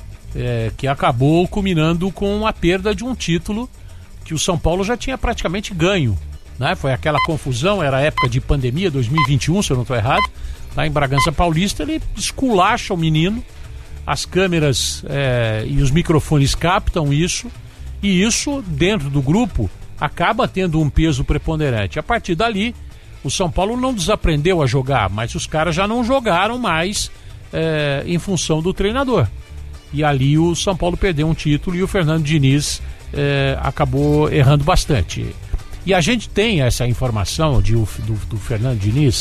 é, que acabou culminando com a perda de um título que o São Paulo já tinha praticamente ganho, né? Foi aquela confusão, era a época de pandemia, dois mil e vinte e um, se eu não estou errado, lá em Bragança Paulista, ele esculacha o menino, as câmeras é, e os microfones captam isso, e isso, dentro do grupo, acaba tendo um peso preponderante. A partir dali, o São Paulo não desaprendeu a jogar, mas os caras já não jogaram mais é, em função do treinador. E ali o São Paulo perdeu um título e o Fernando Diniz é, acabou errando bastante. E a gente tem essa informação de, do, do Fernando Diniz,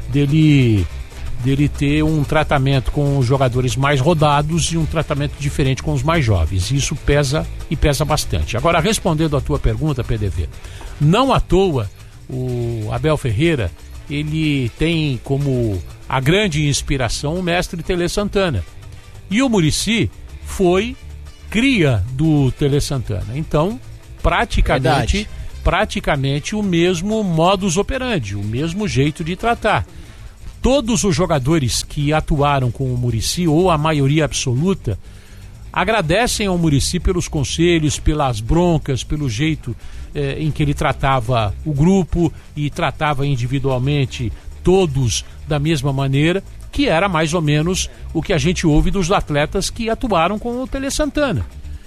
dele, dele ter um tratamento com os jogadores mais rodados e um tratamento diferente com os mais jovens. Isso pesa e pesa bastante. Agora, respondendo à tua pergunta, P D V, não à toa o Abel Ferreira, ele tem como a grande inspiração o mestre Tele Santana. E o Muricy foi cria do Tele Santana. Então, praticamente... Verdade. praticamente o mesmo modus operandi, o mesmo jeito de tratar. Todos os jogadores que atuaram com o Muricy, ou a maioria absoluta, agradecem ao Muricy pelos conselhos, pelas broncas, pelo jeito eh, em que ele tratava o grupo e tratava individualmente todos da mesma maneira, que era mais ou menos o que a gente ouve dos atletas que atuaram com o Tele Santana.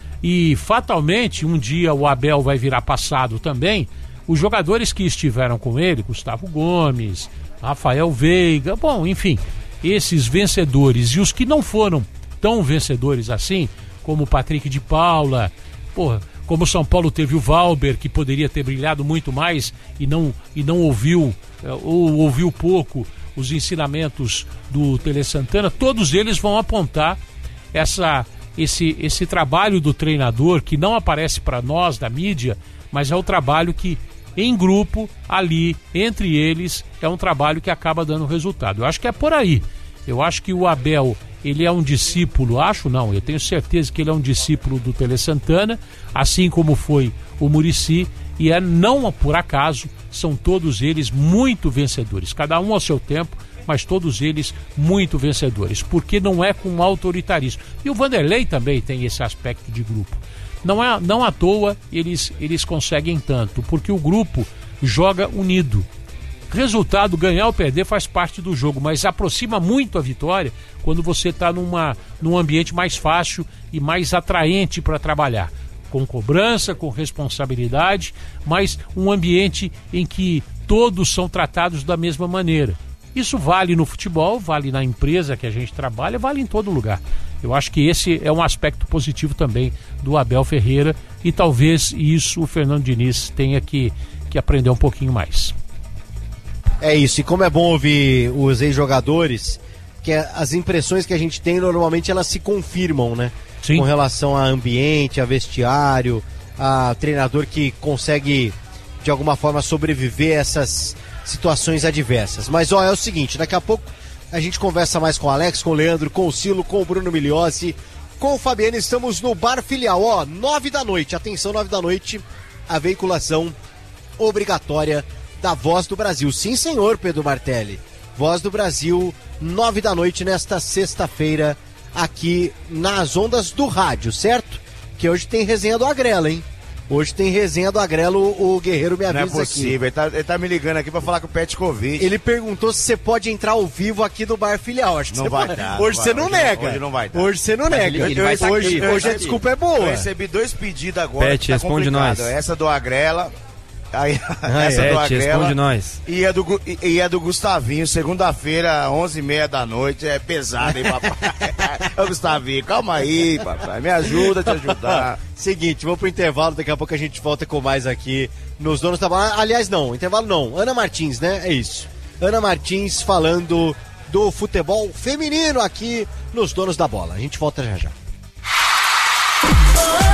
E fatalmente, um dia o Abel vai virar passado também. Os jogadores que estiveram com ele, Gustavo Gomes, Rafael Veiga, bom, enfim, esses vencedores e os que não foram tão vencedores assim, como o Patrick de Paula, porra, como o São Paulo teve o Valber, que poderia ter brilhado muito mais e não, e não ouviu, ou ouviu pouco os ensinamentos do Tele Santana, todos eles vão apontar essa... Esse, esse trabalho do treinador que não aparece para nós da mídia, mas é o trabalho que em grupo, ali, entre eles, é um trabalho que acaba dando resultado. Eu acho que é por aí. Eu acho que o Abel, ele é um discípulo, acho não, eu tenho certeza que ele é um discípulo do Tele Santana, assim como foi o Muricy, e é não por acaso, são todos eles muito vencedores, cada um ao seu tempo, mas todos eles muito vencedores, porque não é com autoritarismo. E o Vanderlei também tem esse aspecto de grupo. Não, é, não à toa eles, eles conseguem tanto, porque o grupo joga unido. Resultado, ganhar ou perder faz parte do jogo, mas aproxima muito a vitória quando você está numa, num ambiente mais fácil e mais atraente para trabalhar. Com cobrança, com responsabilidade, mas um ambiente em que todos são tratados da mesma maneira. Isso vale no futebol, vale na empresa que a gente trabalha, vale em todo lugar. Eu acho que esse é um aspecto positivo também do Abel Ferreira e talvez isso o Fernando Diniz tenha que, que aprender um pouquinho mais. É isso, e como é bom ouvir os ex-jogadores, que as impressões que a gente tem normalmente elas se confirmam, né? Sim. Com relação a ambiente, a vestiário, a treinador que consegue de alguma forma sobreviver a essas situações adversas. Mas ó, é o seguinte, daqui a pouco a gente conversa mais com o Alex, com o Leandro, com o Silo, com o Bruno Migliozzi, com o Fabiano. Estamos no Bar Filial, ó, nove da noite, atenção, nove da noite, a veiculação obrigatória da Voz do Brasil. Sim, senhor, Pedro Martelli. Voz do Brasil, nove da noite nesta sexta-feira, aqui nas ondas do rádio, certo? Que hoje tem resenha do Agrelo, hein? Hoje tem resenha do Agrelo, o Guerreiro me avisa aqui. Não é possível, ele tá, ele tá me ligando aqui pra falar com o Petkovic. Ele perguntou se você pode entrar ao vivo aqui no Bar Filial. Acho que não você vai pode. dar. Hoje você não, não nega. Hoje não vai dar. Hoje você não nega. Ele, ele eu, vai eu, hoje aqui, hoje a desculpa é boa. Eu recebi dois pedidos agora. Pet, tá responde complicado. nós. Essa do Agrela. Aí, ah, essa é, do Agrela. Responde nós. E é do, e, e é do Gustavinho, segunda-feira, onze e meia da noite. É pesado, hein, papai? Ô, Gustavinho, calma aí, papai. Me ajuda a te ajudar. Seguinte, vamos pro intervalo. Daqui a pouco a gente volta com mais aqui nos Donos da Bola. Aliás, não, intervalo não. Ana Martins, né? É isso. Ana Martins falando do futebol feminino aqui nos Donos da Bola. A gente volta já já.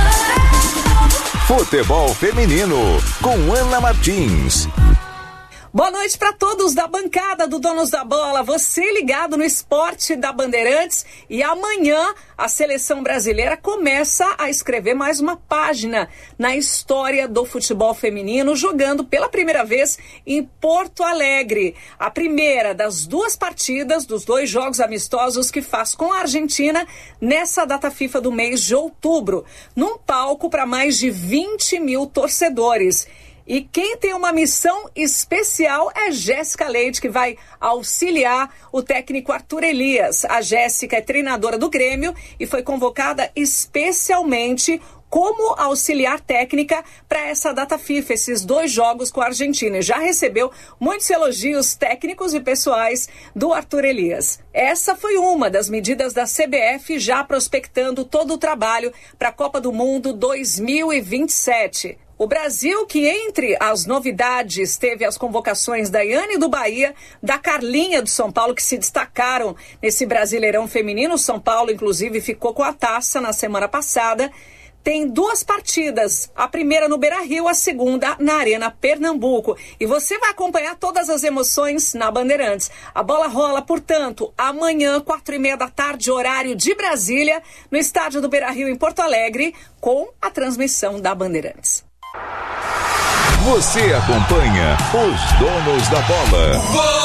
Futebol feminino com Ana Martins. Boa noite para todos da bancada do Donos da Bola. Você ligado no Esporte da Bandeirantes. E amanhã a seleção brasileira começa a escrever mais uma página na história do futebol feminino, jogando pela primeira vez em Porto Alegre. A primeira das duas partidas, dos dois jogos amistosos que faz com a Argentina nessa data FIFA do mês de outubro, num palco para mais de vinte mil torcedores. E quem tem uma missão especial é Jéssica Leite, que vai auxiliar o técnico Arthur Elias. A Jéssica é treinadora do Grêmio e foi convocada especialmente como auxiliar técnica para essa data FIFA, esses dois jogos com a Argentina. E já recebeu muitos elogios técnicos e pessoais do Arthur Elias. Essa foi uma das medidas da C B F já prospectando todo o trabalho para a Copa do Mundo dois mil e vinte e sete. O Brasil, que entre as novidades teve as convocações da Iane do Bahia, da Carlinha do São Paulo, que se destacaram nesse Brasileirão feminino. O São Paulo, inclusive, ficou com a taça na semana passada. Tem duas partidas, a primeira no Beira-Rio, a segunda na Arena Pernambuco. E você vai acompanhar todas as emoções na Bandeirantes. A bola rola, portanto, amanhã, quatro e meia da tarde, horário de Brasília, no estádio do Beira-Rio, em Porto Alegre, com a transmissão da Bandeirantes. Você acompanha os Donos da Bola.